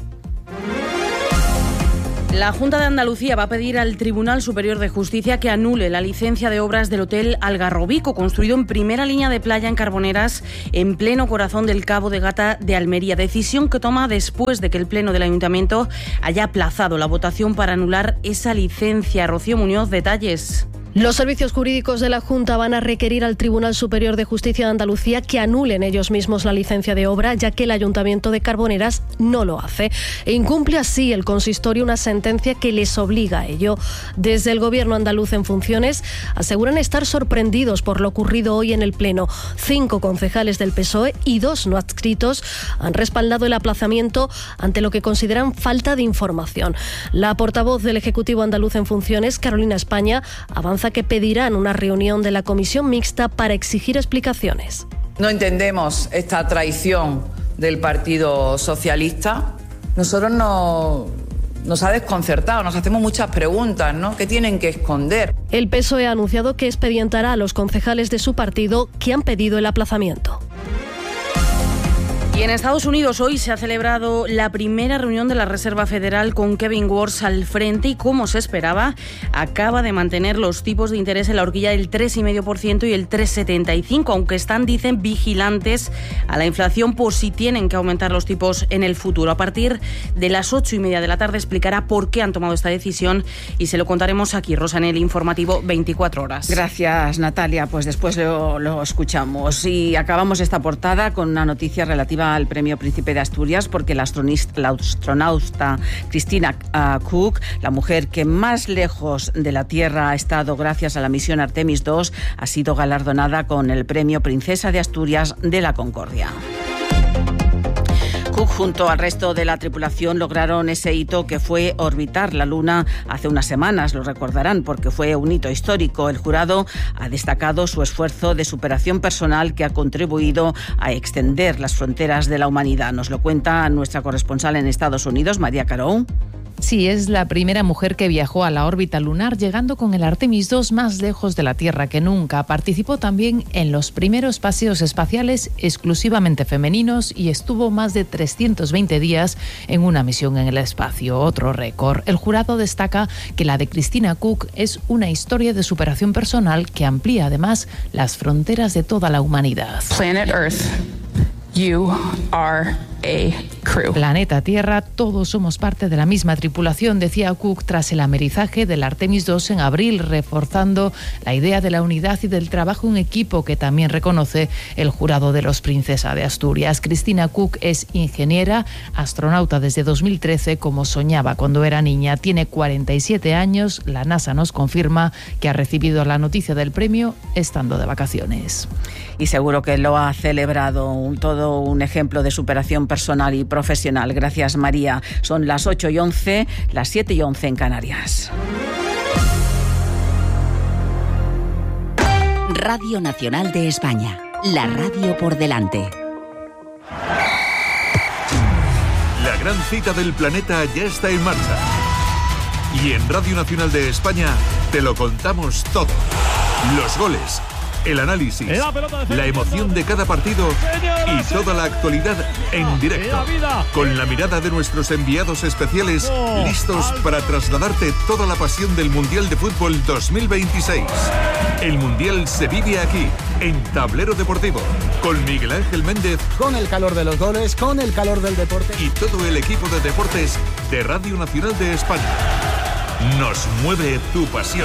La Junta de Andalucía va a pedir al Tribunal Superior de Justicia que anule la licencia de obras del Hotel Algarrobico, construido en primera línea de playa en Carboneras, en pleno corazón del Cabo de Gata de Almería. Decisión que toma después de que el Pleno del Ayuntamiento haya aplazado la votación para anular esa licencia. Rocío Muñoz, detalles. Los servicios jurídicos de la Junta van a requerir al Tribunal Superior de Justicia de Andalucía que anulen ellos mismos la licencia de obra, ya que el Ayuntamiento de Carboneras no lo hace. E incumple así el consistorio una sentencia que les obliga a ello. Desde el Gobierno andaluz en funciones aseguran estar sorprendidos por lo ocurrido hoy en el Pleno. 5 concejales del PSOE y 2 no adscritos han respaldado el aplazamiento ante lo que consideran falta de información. La portavoz del Ejecutivo andaluz en funciones, Carolina España, avanza que pedirán una reunión de la comisión mixta para exigir explicaciones. No entendemos esta traición del Partido Socialista. Nosotros nos ha desconcertado, nos hacemos muchas preguntas, ¿no? ¿Qué tienen que esconder? El PSOE ha anunciado que expedientará a los concejales de su partido que han pedido el aplazamiento. Y en Estados Unidos hoy se ha celebrado la primera reunión de la Reserva Federal con Kevin Warsh al frente y, como se esperaba, acaba de mantener los tipos de interés en la horquilla del 3,5% y el 3,75%, aunque están, dicen, vigilantes a la inflación por si tienen que aumentar los tipos en el futuro. A partir de las 8:30 de la tarde explicará por qué han tomado esta decisión y se lo contaremos aquí, Rosa, en el informativo 24 horas. Gracias, Natalia. Pues después lo escuchamos. Y acabamos esta portada con una noticia relativa al Premio Príncipe de Asturias, porque la astronauta Christina Koch, la mujer que más lejos de la Tierra ha estado gracias a la misión Artemis II, ha sido galardonada con el Premio Princesa de Asturias de la Concordia. Cook, junto al resto de la tripulación, lograron ese hito que fue orbitar la Luna hace unas semanas. Lo recordarán porque fue un hito histórico. El jurado ha destacado su esfuerzo de superación personal que ha contribuido a extender las fronteras de la humanidad. Nos lo cuenta nuestra corresponsal en Estados Unidos, María Carou. Sí, es la primera mujer que viajó a la órbita lunar, llegando con el Artemis II más lejos de la Tierra que nunca. Participó también en los primeros paseos espaciales exclusivamente femeninos y estuvo más de 320 días en una misión en el espacio, otro récord. El jurado destaca que la de Christina Koch es una historia de superación personal que amplía además las fronteras de toda la humanidad. Planet Earth, you are a crew. Planeta Tierra, todos somos parte de la misma tripulación, decía Cook tras el amerizaje del Artemis II en abril, reforzando la idea de la unidad y del trabajo en equipo que también reconoce el jurado de los Princesa de Asturias. Christina Koch es ingeniera, astronauta desde 2013, como soñaba cuando era niña. Tiene 47 años. La NASA nos confirma que ha recibido la noticia del premio estando de vacaciones. Y seguro que lo ha celebrado, todo un ejemplo de superación personal y profesional. Gracias, María. Son las 8:11, las 7:11 en Canarias. Radio Nacional de España, la radio por delante. La gran cita del planeta ya está en marcha. Y en Radio Nacional de España te lo contamos todo. Los goles, el análisis, la emoción de cada partido y toda la actualidad en directo. Con la mirada de nuestros enviados especiales, listos para trasladarte toda la pasión del Mundial de Fútbol 2026. El Mundial se vive aquí, en Tablero Deportivo, con Miguel Ángel Méndez. Con el calor de los goles, con el calor del deporte. Y todo el equipo de deportes de Radio Nacional de España. Nos mueve tu pasión.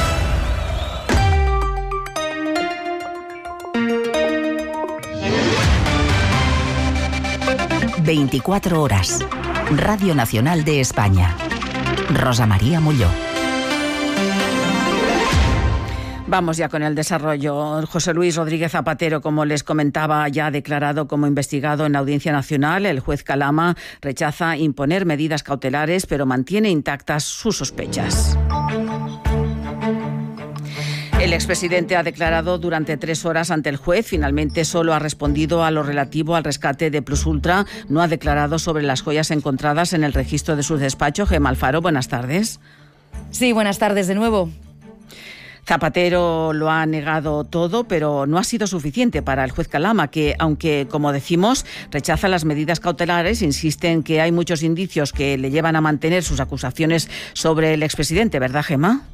24 horas. Radio Nacional de España. Rosa María Molló. Vamos ya con el desarrollo. José Luis Rodríguez Zapatero, como les comentaba, ya ha declarado como investigado en la Audiencia Nacional. El juez Calama rechaza imponer medidas cautelares, pero mantiene intactas sus sospechas. El expresidente ha declarado durante 3 horas ante el juez. Finalmente solo ha respondido a lo relativo al rescate de Plus Ultra. No ha declarado sobre las joyas encontradas en el registro de su despacho. Gemma Alfaro, buenas tardes. Sí, buenas tardes de nuevo. Zapatero lo ha negado todo, pero no ha sido suficiente para el juez Calama, que, aunque, como decimos, rechaza las medidas cautelares, insiste en que hay muchos indicios que le llevan a mantener sus acusaciones sobre el expresidente, ¿verdad, Gemma?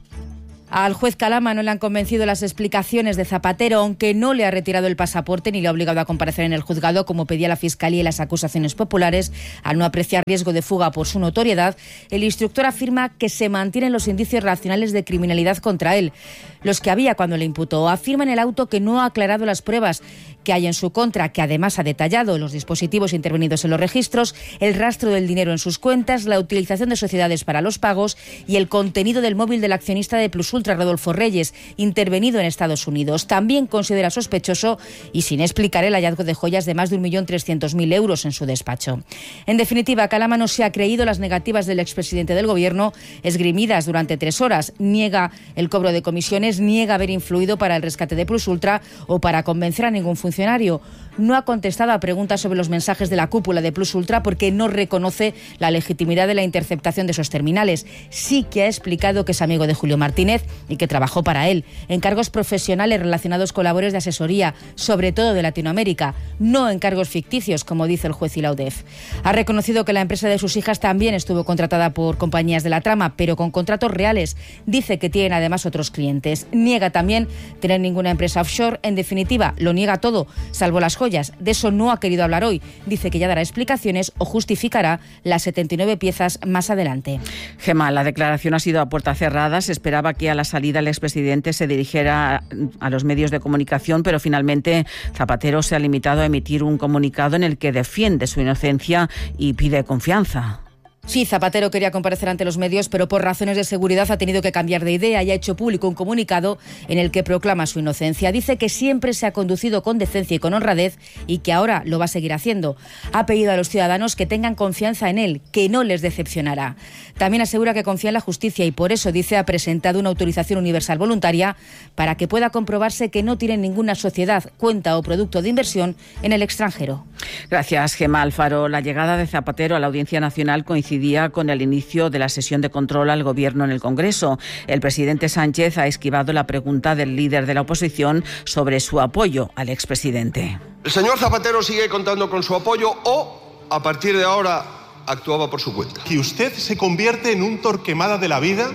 Al juez Calama no le han convencido las explicaciones de Zapatero, aunque no le ha retirado el pasaporte ni le ha obligado a comparecer en el juzgado, como pedía la Fiscalía y las acusaciones populares. Al no apreciar riesgo de fuga por su notoriedad, el instructor afirma que se mantienen los indicios racionales de criminalidad contra él, los que había cuando le imputó. Afirma en el auto que no ha aclarado las pruebas que hay en su contra, que además ha detallado los dispositivos intervenidos en los registros, el rastro del dinero en sus cuentas, la utilización de sociedades para los pagos y el contenido del móvil del accionista de Plus Ultra, Rodolfo Reyes, intervenido en Estados Unidos. También considera sospechoso y sin explicar el hallazgo de joyas de más de 1.300.000 euros en su despacho. En definitiva, Calama no se ha creído las negativas del expresidente del Gobierno, esgrimidas durante 3 horas. Niega el cobro de comisiones, niega haber influido para el rescate de Plus Ultra o para convencer a ningún funcionario. No ha contestado a preguntas sobre los mensajes de la cúpula de Plus Ultra porque no reconoce la legitimidad de la interceptación de esos terminales. Sí que ha explicado que es amigo de Julio Martínez y que trabajó para él en cargos profesionales relacionados con labores de asesoría, sobre todo de Latinoamérica, no en cargos ficticios, como dice el juez y la UDEF. Ha reconocido que la empresa de sus hijas también estuvo contratada por compañías de la trama, pero con contratos reales. Dice que tienen además otros clientes. Niega también tener ninguna empresa offshore. En definitiva, lo niega todo, salvo las joyas. De eso no ha querido hablar hoy. Dice que ya dará explicaciones o justificará las 79 piezas más adelante. Gemma, la declaración ha sido a puerta cerrada. Se esperaba que a la salida el expresidente se dirigiera a los medios de comunicación, pero finalmente Zapatero se ha limitado a emitir un comunicado en el que defiende su inocencia y pide confianza. Sí, Zapatero quería comparecer ante los medios, pero por razones de seguridad ha tenido que cambiar de idea y ha hecho público un comunicado en el que proclama su inocencia. Dice que siempre se ha conducido con decencia y con honradez y que ahora lo va a seguir haciendo. Ha pedido a los ciudadanos que tengan confianza en él, que no les decepcionará. También asegura que confía en la justicia y por eso, dice, ha presentado una autorización universal voluntaria para que pueda comprobarse que no tiene ninguna sociedad, cuenta o producto de inversión en el extranjero. Gracias, Gemma Alfaro. La llegada de Zapatero a la Audiencia Nacional coincidía con el inicio de la sesión de control al Gobierno en el Congreso. El presidente Sánchez ha esquivado la pregunta del líder de la oposición sobre su apoyo al expresidente. ¿El señor Zapatero sigue contando con su apoyo o, a partir de ahora, actuaba por su cuenta? Que usted se convierte en un Torquemada de la vida,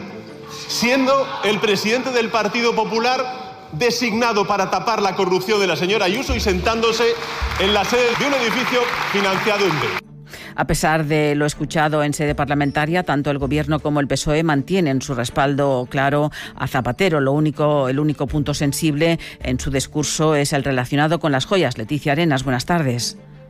siendo el presidente del Partido Popular designado para tapar la corrupción de la señora Ayuso y sentándose en la sede de un edificio financiado en B. A pesar de lo escuchado en sede parlamentaria, tanto el Gobierno como el PSOE mantienen su respaldo claro a Zapatero. El único punto sensible en su discurso es el relacionado con las joyas. Leticia Arenas, buenas tardes.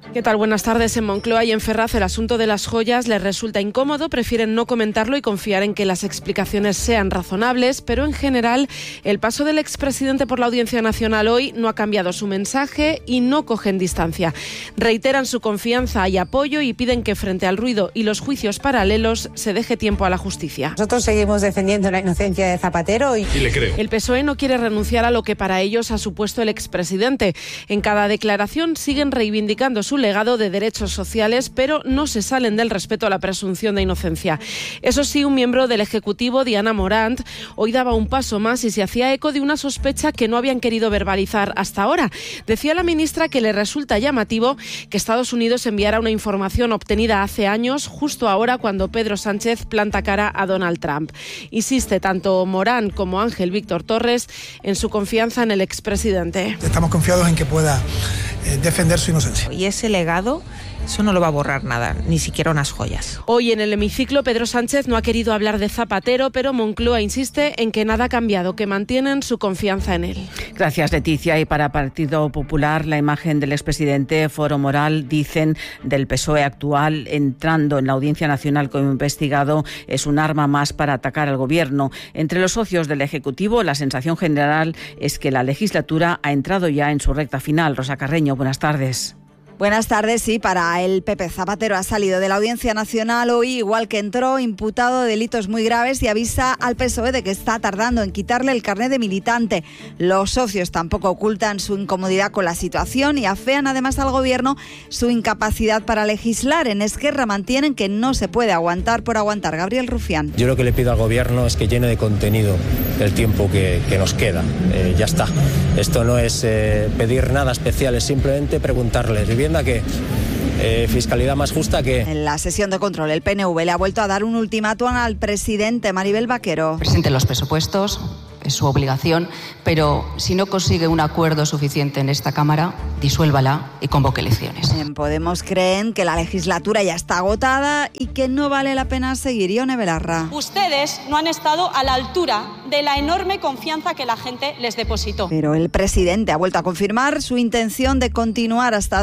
¿Qué tal? Buenas tardes. En Moncloa y en Ferraz el asunto de las joyas les resulta incómodo, prefieren no comentarlo y confiar en que las explicaciones sean razonables, pero en general el paso del expresidente por la Audiencia Nacional hoy no ha cambiado su mensaje y no cogen distancia. Reiteran su confianza y apoyo y piden que frente al ruido y los juicios paralelos se deje tiempo a la justicia. Nosotros seguimos defendiendo la inocencia de Zapatero y le creo. El PSOE no quiere renunciar a lo que para ellos ha supuesto el expresidente. En cada declaración siguen reivindicando su legado de derechos sociales, pero no se salen del respeto a la presunción de inocencia. Eso sí, un miembro del Ejecutivo, Diana Morant, hoy daba un paso más y se hacía eco de una sospecha que no habían querido verbalizar hasta ahora. Decía la ministra que le resulta llamativo que Estados Unidos enviara una información obtenida hace años, justo ahora cuando Pedro Sánchez planta cara a Donald Trump. Insiste tanto Morant como Ángel Víctor Torres en su confianza en el expresidente. Estamos confiados en que pueda defender su inocencia. Y ese legado, eso no lo va a borrar nada, ni siquiera unas joyas. Hoy en el hemiciclo Pedro Sánchez no ha querido hablar de Zapatero, pero Moncloa insiste en que nada ha cambiado, que mantienen su confianza en él. Gracias, Leticia. Y para Partido Popular, la imagen del expresidente Foro Moral, dicen, del PSOE actual, entrando en la Audiencia Nacional como investigado, es un arma más para atacar al Gobierno. Entre los socios del Ejecutivo, la sensación general es que la legislatura ha entrado ya en su recta final. Rosa Carreño, buenas tardes. Buenas tardes. Sí, para el PP, Zapatero ha salido de la Audiencia Nacional hoy, igual que entró, imputado de delitos muy graves, y avisa al PSOE de que está tardando en quitarle el carné de militante. Los socios tampoco ocultan su incomodidad con la situación y afean además al Gobierno su incapacidad para legislar. En Esquerra mantienen que no se puede aguantar por aguantar. Gabriel Rufián. Yo lo que le pido al Gobierno es que llene de contenido el tiempo que nos queda. Ya está. Esto no es pedir nada especial, es simplemente preguntarles: ¿vivienda qué? ¿Fiscalidad más justa qué? En la sesión de control, el PNV le ha vuelto a dar un ultimátum al presidente. Maribel Vaquero. Presente los presupuestos, es su obligación, pero si no consigue un acuerdo suficiente en esta Cámara, disuélvala y convoque elecciones. En Podemos creen que la legislatura ya está agotada y que no vale la pena seguir. Ione Belarra. Ustedes no han estado a la altura de la enorme confianza que la gente les depositó. Pero el presidente ha vuelto a confirmar su intención de continuar hasta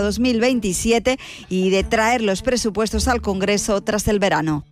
2027 y de traer los presupuestos al Congreso tras el verano.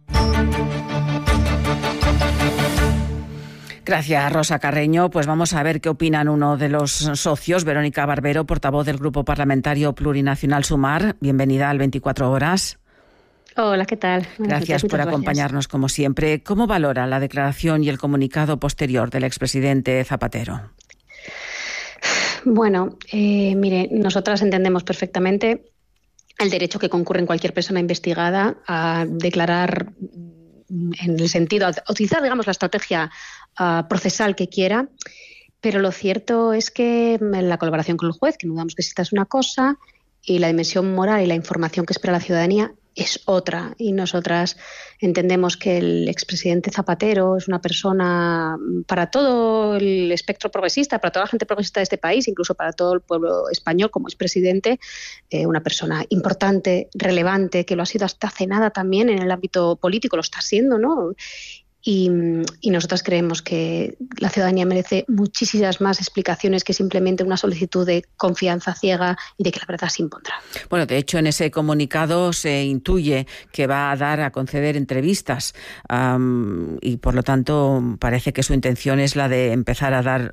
Gracias, Rosa Carreño. Pues vamos a ver qué opinan uno de los socios, Verónica Barbero, portavoz del Grupo Parlamentario Plurinacional Sumar. Bienvenida al 24 Horas. Hola, ¿qué tal? Gracias por acompañarnos, como siempre. ¿Cómo valora la declaración y el comunicado posterior del expresidente Zapatero? Bueno, mire, nosotras entendemos perfectamente el derecho que concurre en cualquier persona investigada a declarar en el sentido, a utilizar, digamos, la estrategia procesal que quiera, pero lo cierto es que la colaboración con el juez, que no dudamos que esta es una cosa, y la dimensión moral y la información que espera la ciudadanía es otra. Y nosotras entendemos que el expresidente Zapatero es una persona para todo el espectro progresista, para toda la gente progresista de este país, incluso para todo el pueblo español como expresidente, una persona importante, relevante, que lo ha sido hasta hace nada también en el ámbito político, lo está siendo, ¿no? Y nosotras creemos que la ciudadanía merece muchísimas más explicaciones que simplemente una solicitud de confianza ciega y de que la verdad se impondrá. Bueno, de hecho, en ese comunicado se intuye que va a conceder entrevistas y, por lo tanto, parece que su intención es la de empezar a dar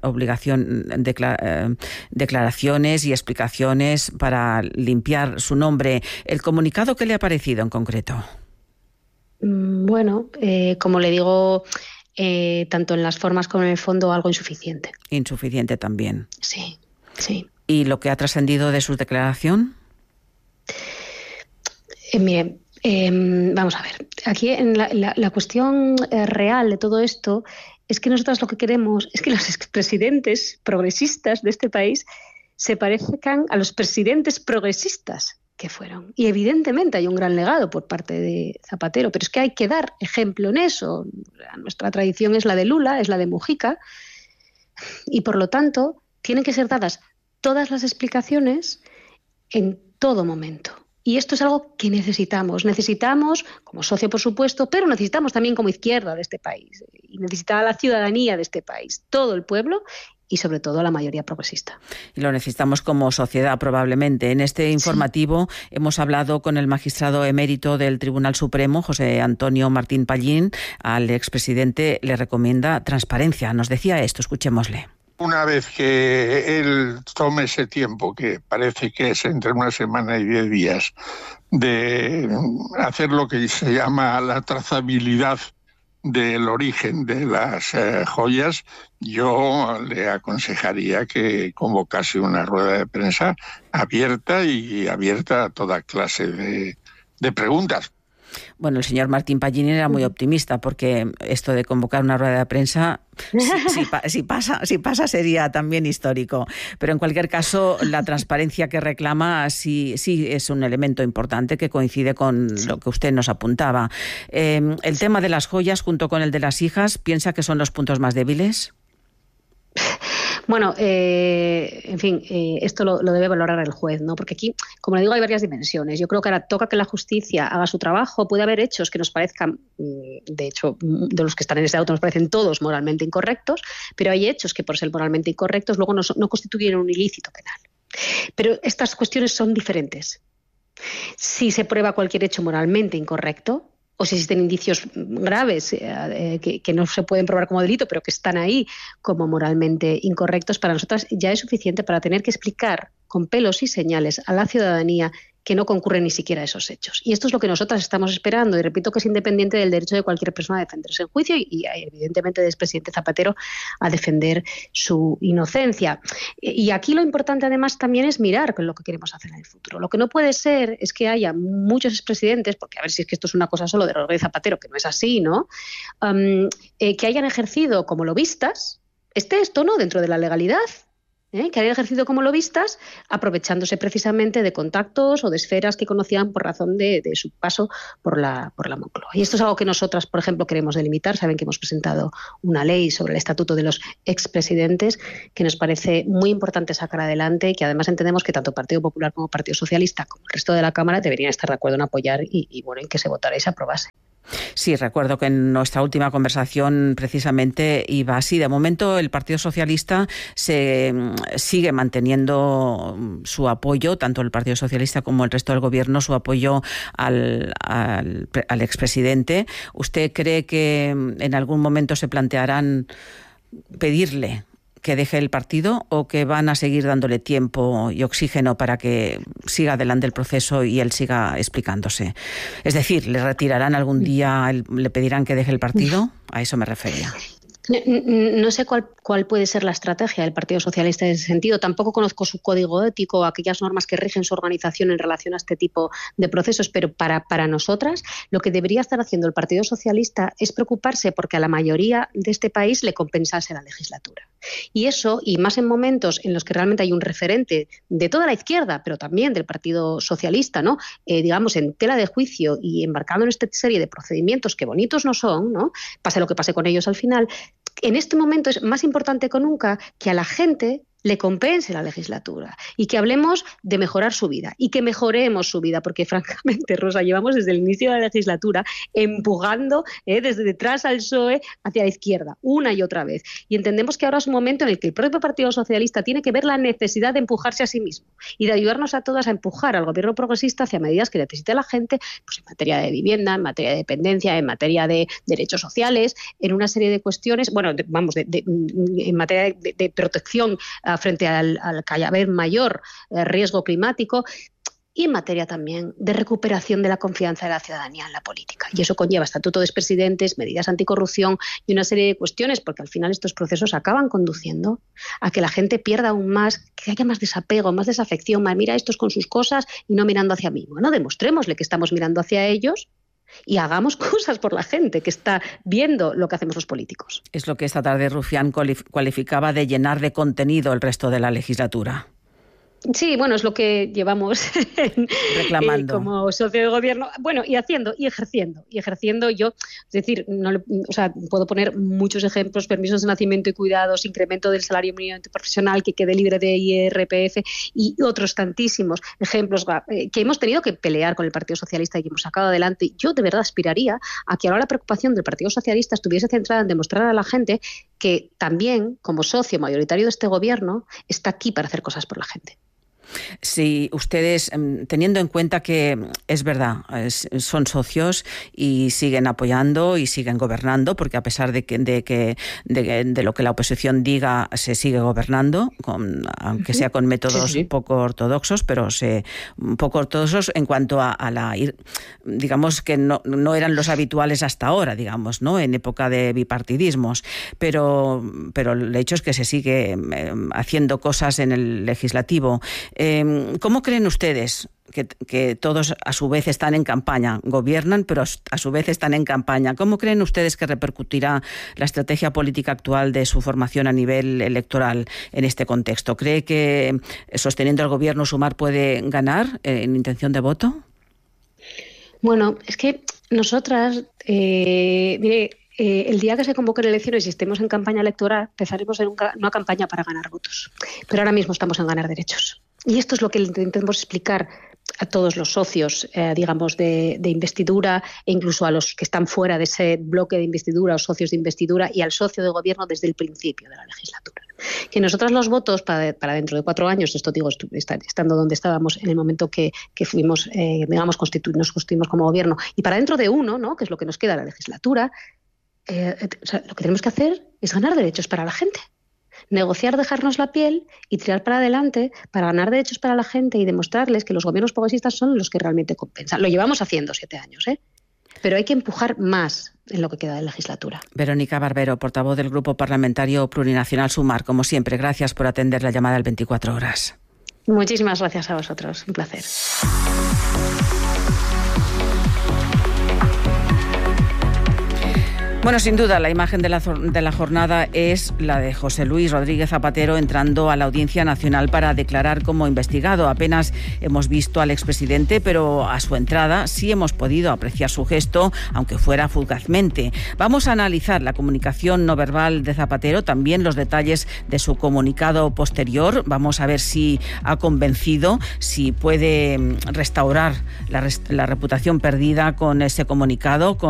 declaraciones y explicaciones para limpiar su nombre. ¿El comunicado qué le ha parecido en concreto? Bueno, como le digo, tanto en las formas como en el fondo, algo insuficiente. Insuficiente también. Sí, sí. ¿Y lo que ha trascendido de su declaración? Mire, vamos a ver. Aquí la cuestión real de todo esto es que nosotros lo que queremos es que los expresidentes progresistas de este país se parezcan a los presidentes progresistas que fueron. Y evidentemente hay un gran legado por parte de Zapatero, pero es que hay que dar ejemplo en eso. Nuestra tradición es la de Lula, es la de Mujica, y por lo tanto tienen que ser dadas todas las explicaciones en todo momento. Y esto es algo que necesitamos como socio, por supuesto, pero necesitamos también como izquierda de este país, y necesita la ciudadanía de este país, todo el pueblo, y sobre todo a la mayoría progresista. Y lo necesitamos como sociedad probablemente. En este informativo hemos hablado con el magistrado emérito del Tribunal Supremo, José Antonio Martín Pallín. Al expresidente le recomienda transparencia. Nos decía esto, escuchémosle. Una vez que él tome ese tiempo, que parece que es entre 1 semana y 10 días, de hacer lo que se llama la trazabilidad del origen de las joyas, yo le aconsejaría que convocase una rueda de prensa abierta a toda clase de preguntas. Bueno, el señor Martín Pallín era muy optimista, porque esto de convocar una rueda de prensa, si pasa sería también histórico. Pero en cualquier caso, la transparencia que reclama sí es un elemento importante que coincide con lo que usted nos apuntaba. El tema de las joyas, junto con el de las hijas, ¿piensa que son los puntos más débiles? Bueno, en fin, esto lo debe valorar el juez, ¿no? Porque aquí, como le digo, hay varias dimensiones. Yo creo que ahora toca que la justicia haga su trabajo. Puede haber hechos que nos parezcan, de hecho, de los que están en ese auto nos parecen todos moralmente incorrectos, pero hay hechos que por ser moralmente incorrectos luego no constituyen un ilícito penal. Pero estas cuestiones son diferentes. Si se prueba cualquier hecho moralmente incorrecto, o si existen indicios graves que no se pueden probar como delito, pero que están ahí como moralmente incorrectos, para nosotras ya es suficiente para tener que explicar con pelos y señales a la ciudadanía que no concurren ni siquiera esos hechos. Y esto es lo que nosotras estamos esperando, y repito que es independiente del derecho de cualquier persona a defenderse en juicio y evidentemente del expresidente Zapatero a defender su inocencia. Y aquí lo importante además también es mirar con lo que queremos hacer en el futuro. Lo que no puede ser es que haya muchos expresidentes, porque a ver si es que esto es una cosa solo de Rodríguez Zapatero, que no es así, ¿no? Que hayan ejercido como lobistas, esto no dentro de la legalidad, que hayan ejercido como lobistas, aprovechándose precisamente de contactos o de esferas que conocían por razón de su paso por la Moncloa. Y esto es algo que nosotras, por ejemplo, queremos delimitar. Saben que hemos presentado una ley sobre el estatuto de los expresidentes que nos parece muy importante sacar adelante y que además entendemos que tanto Partido Popular como Partido Socialista como el resto de la Cámara deberían estar de acuerdo en apoyar y bueno, en que se votara y se aprobase. Sí, recuerdo que en nuestra última conversación precisamente iba así. De momento el Partido Socialista se sigue manteniendo su apoyo, tanto el Partido Socialista como el resto del Gobierno, su apoyo al expresidente. ¿Usted cree que en algún momento se plantearán pedirle que deje el partido o que van a seguir dándole tiempo y oxígeno para que siga adelante el proceso y él siga explicándose? Es decir, ¿le retirarán algún día, le pedirán que deje el partido? A eso me refería. No sé cuál puede ser la estrategia del Partido Socialista en ese sentido. Tampoco conozco su código ético o aquellas normas que rigen su organización en relación a este tipo de procesos, pero para nosotras lo que debería estar haciendo el Partido Socialista es preocuparse porque a la mayoría de este país le compensase la legislatura. Y eso, y más en momentos en los que realmente hay un referente de toda la izquierda, pero también del Partido Socialista, ¿no? Digamos, en tela de juicio y embarcado en esta serie de procedimientos que bonitos no son, ¿no? Pase lo que pase con ellos al final. En este momento es más importante que nunca que a la gente le compense la legislatura y que hablemos de mejorar su vida y que mejoremos su vida, porque francamente, Rosa, llevamos desde el inicio de la legislatura empujando desde detrás al PSOE hacia la izquierda, una y otra vez. Y entendemos que ahora es un momento en el que el propio Partido Socialista tiene que ver la necesidad de empujarse a sí mismo y de ayudarnos a todas a empujar al gobierno progresista hacia medidas que necesite la gente, pues en materia de vivienda, en materia de dependencia, en materia de derechos sociales, en una serie de cuestiones, bueno, en materia de protección frente al cada vez mayor riesgo climático y en materia también de recuperación de la confianza de la ciudadanía en la política. Y eso conlleva estatuto de expresidentes, medidas anticorrupción y una serie de cuestiones, porque al final estos procesos acaban conduciendo a que la gente pierda aún más, que haya más desapego, más desafección, más mira estos con sus cosas y no mirando hacia mí. Bueno, demostrémosle que estamos mirando hacia ellos y hagamos cosas por la gente que está viendo lo que hacemos los políticos. Es lo que esta tarde Rufián cualificaba de llenar de contenido el resto de la legislatura. Sí, bueno, es lo que llevamos reclamando como socio de gobierno, bueno, y haciendo y ejerciendo yo, es decir, puedo poner muchos ejemplos: permisos de nacimiento y cuidados, incremento del salario mínimo interprofesional que quede libre de IRPF y otros tantísimos ejemplos que hemos tenido que pelear con el Partido Socialista y que hemos sacado adelante. Yo de verdad aspiraría a que ahora la preocupación del Partido Socialista estuviese centrada en demostrar a la gente que también, como socio mayoritario de este gobierno, está aquí para hacer cosas por la gente. Si ustedes, teniendo en cuenta que es verdad, son socios y siguen apoyando y siguen gobernando, porque a pesar de lo que la oposición diga, se sigue gobernando, aunque sea con métodos poco ortodoxos, pero poco ortodoxos en cuanto a la, digamos que no eran los habituales hasta ahora, digamos, ¿no? En época de bipartidismos, pero el hecho es que se sigue haciendo cosas en el legislativo. ¿Cómo creen ustedes que todos a su vez están en campaña, gobiernan, pero a su vez están en campaña? ¿Cómo creen ustedes que repercutirá la estrategia política actual de su formación a nivel electoral en este contexto? ¿Cree que sosteniendo el gobierno Sumar puede ganar en intención de voto? Bueno, es que nosotras, el día que se convoquen elecciones y estemos en campaña electoral, empezaremos en una campaña para ganar votos. Pero ahora mismo estamos en ganar derechos. Y esto es lo que intentamos explicar a todos los socios, digamos, de investidura, e incluso a los que están fuera de ese bloque de investidura o socios de investidura, y al socio de gobierno desde el principio de la legislatura. Que nosotros los votos para dentro de 4 años, esto digo, estando donde estábamos en el momento que fuimos, digamos, nos constituimos como gobierno, y para dentro de 1, ¿no?, que es lo que nos queda de la legislatura, lo que tenemos que hacer es ganar derechos para la gente. Negociar, dejarnos la piel y tirar para adelante para ganar derechos para la gente y demostrarles que los gobiernos progresistas son los que realmente compensan. Lo llevamos haciendo 7 años, pero hay que empujar más en lo que queda de legislatura. Verónica Barbero, portavoz del Grupo Parlamentario Plurinacional Sumar. Como siempre, gracias por atender la llamada al 24 horas. Muchísimas gracias a vosotros. Un placer. Bueno, sin duda, la imagen de la jornada es la de José Luis Rodríguez Zapatero entrando a la Audiencia Nacional para declarar como investigado. Apenas hemos visto al expresidente, pero a su entrada sí hemos podido apreciar su gesto, aunque fuera fugazmente. Vamos a analizar la comunicación no verbal de Zapatero, también los detalles de su comunicado posterior. Vamos a ver si ha convencido, si puede restaurar la reputación perdida con ese comunicado,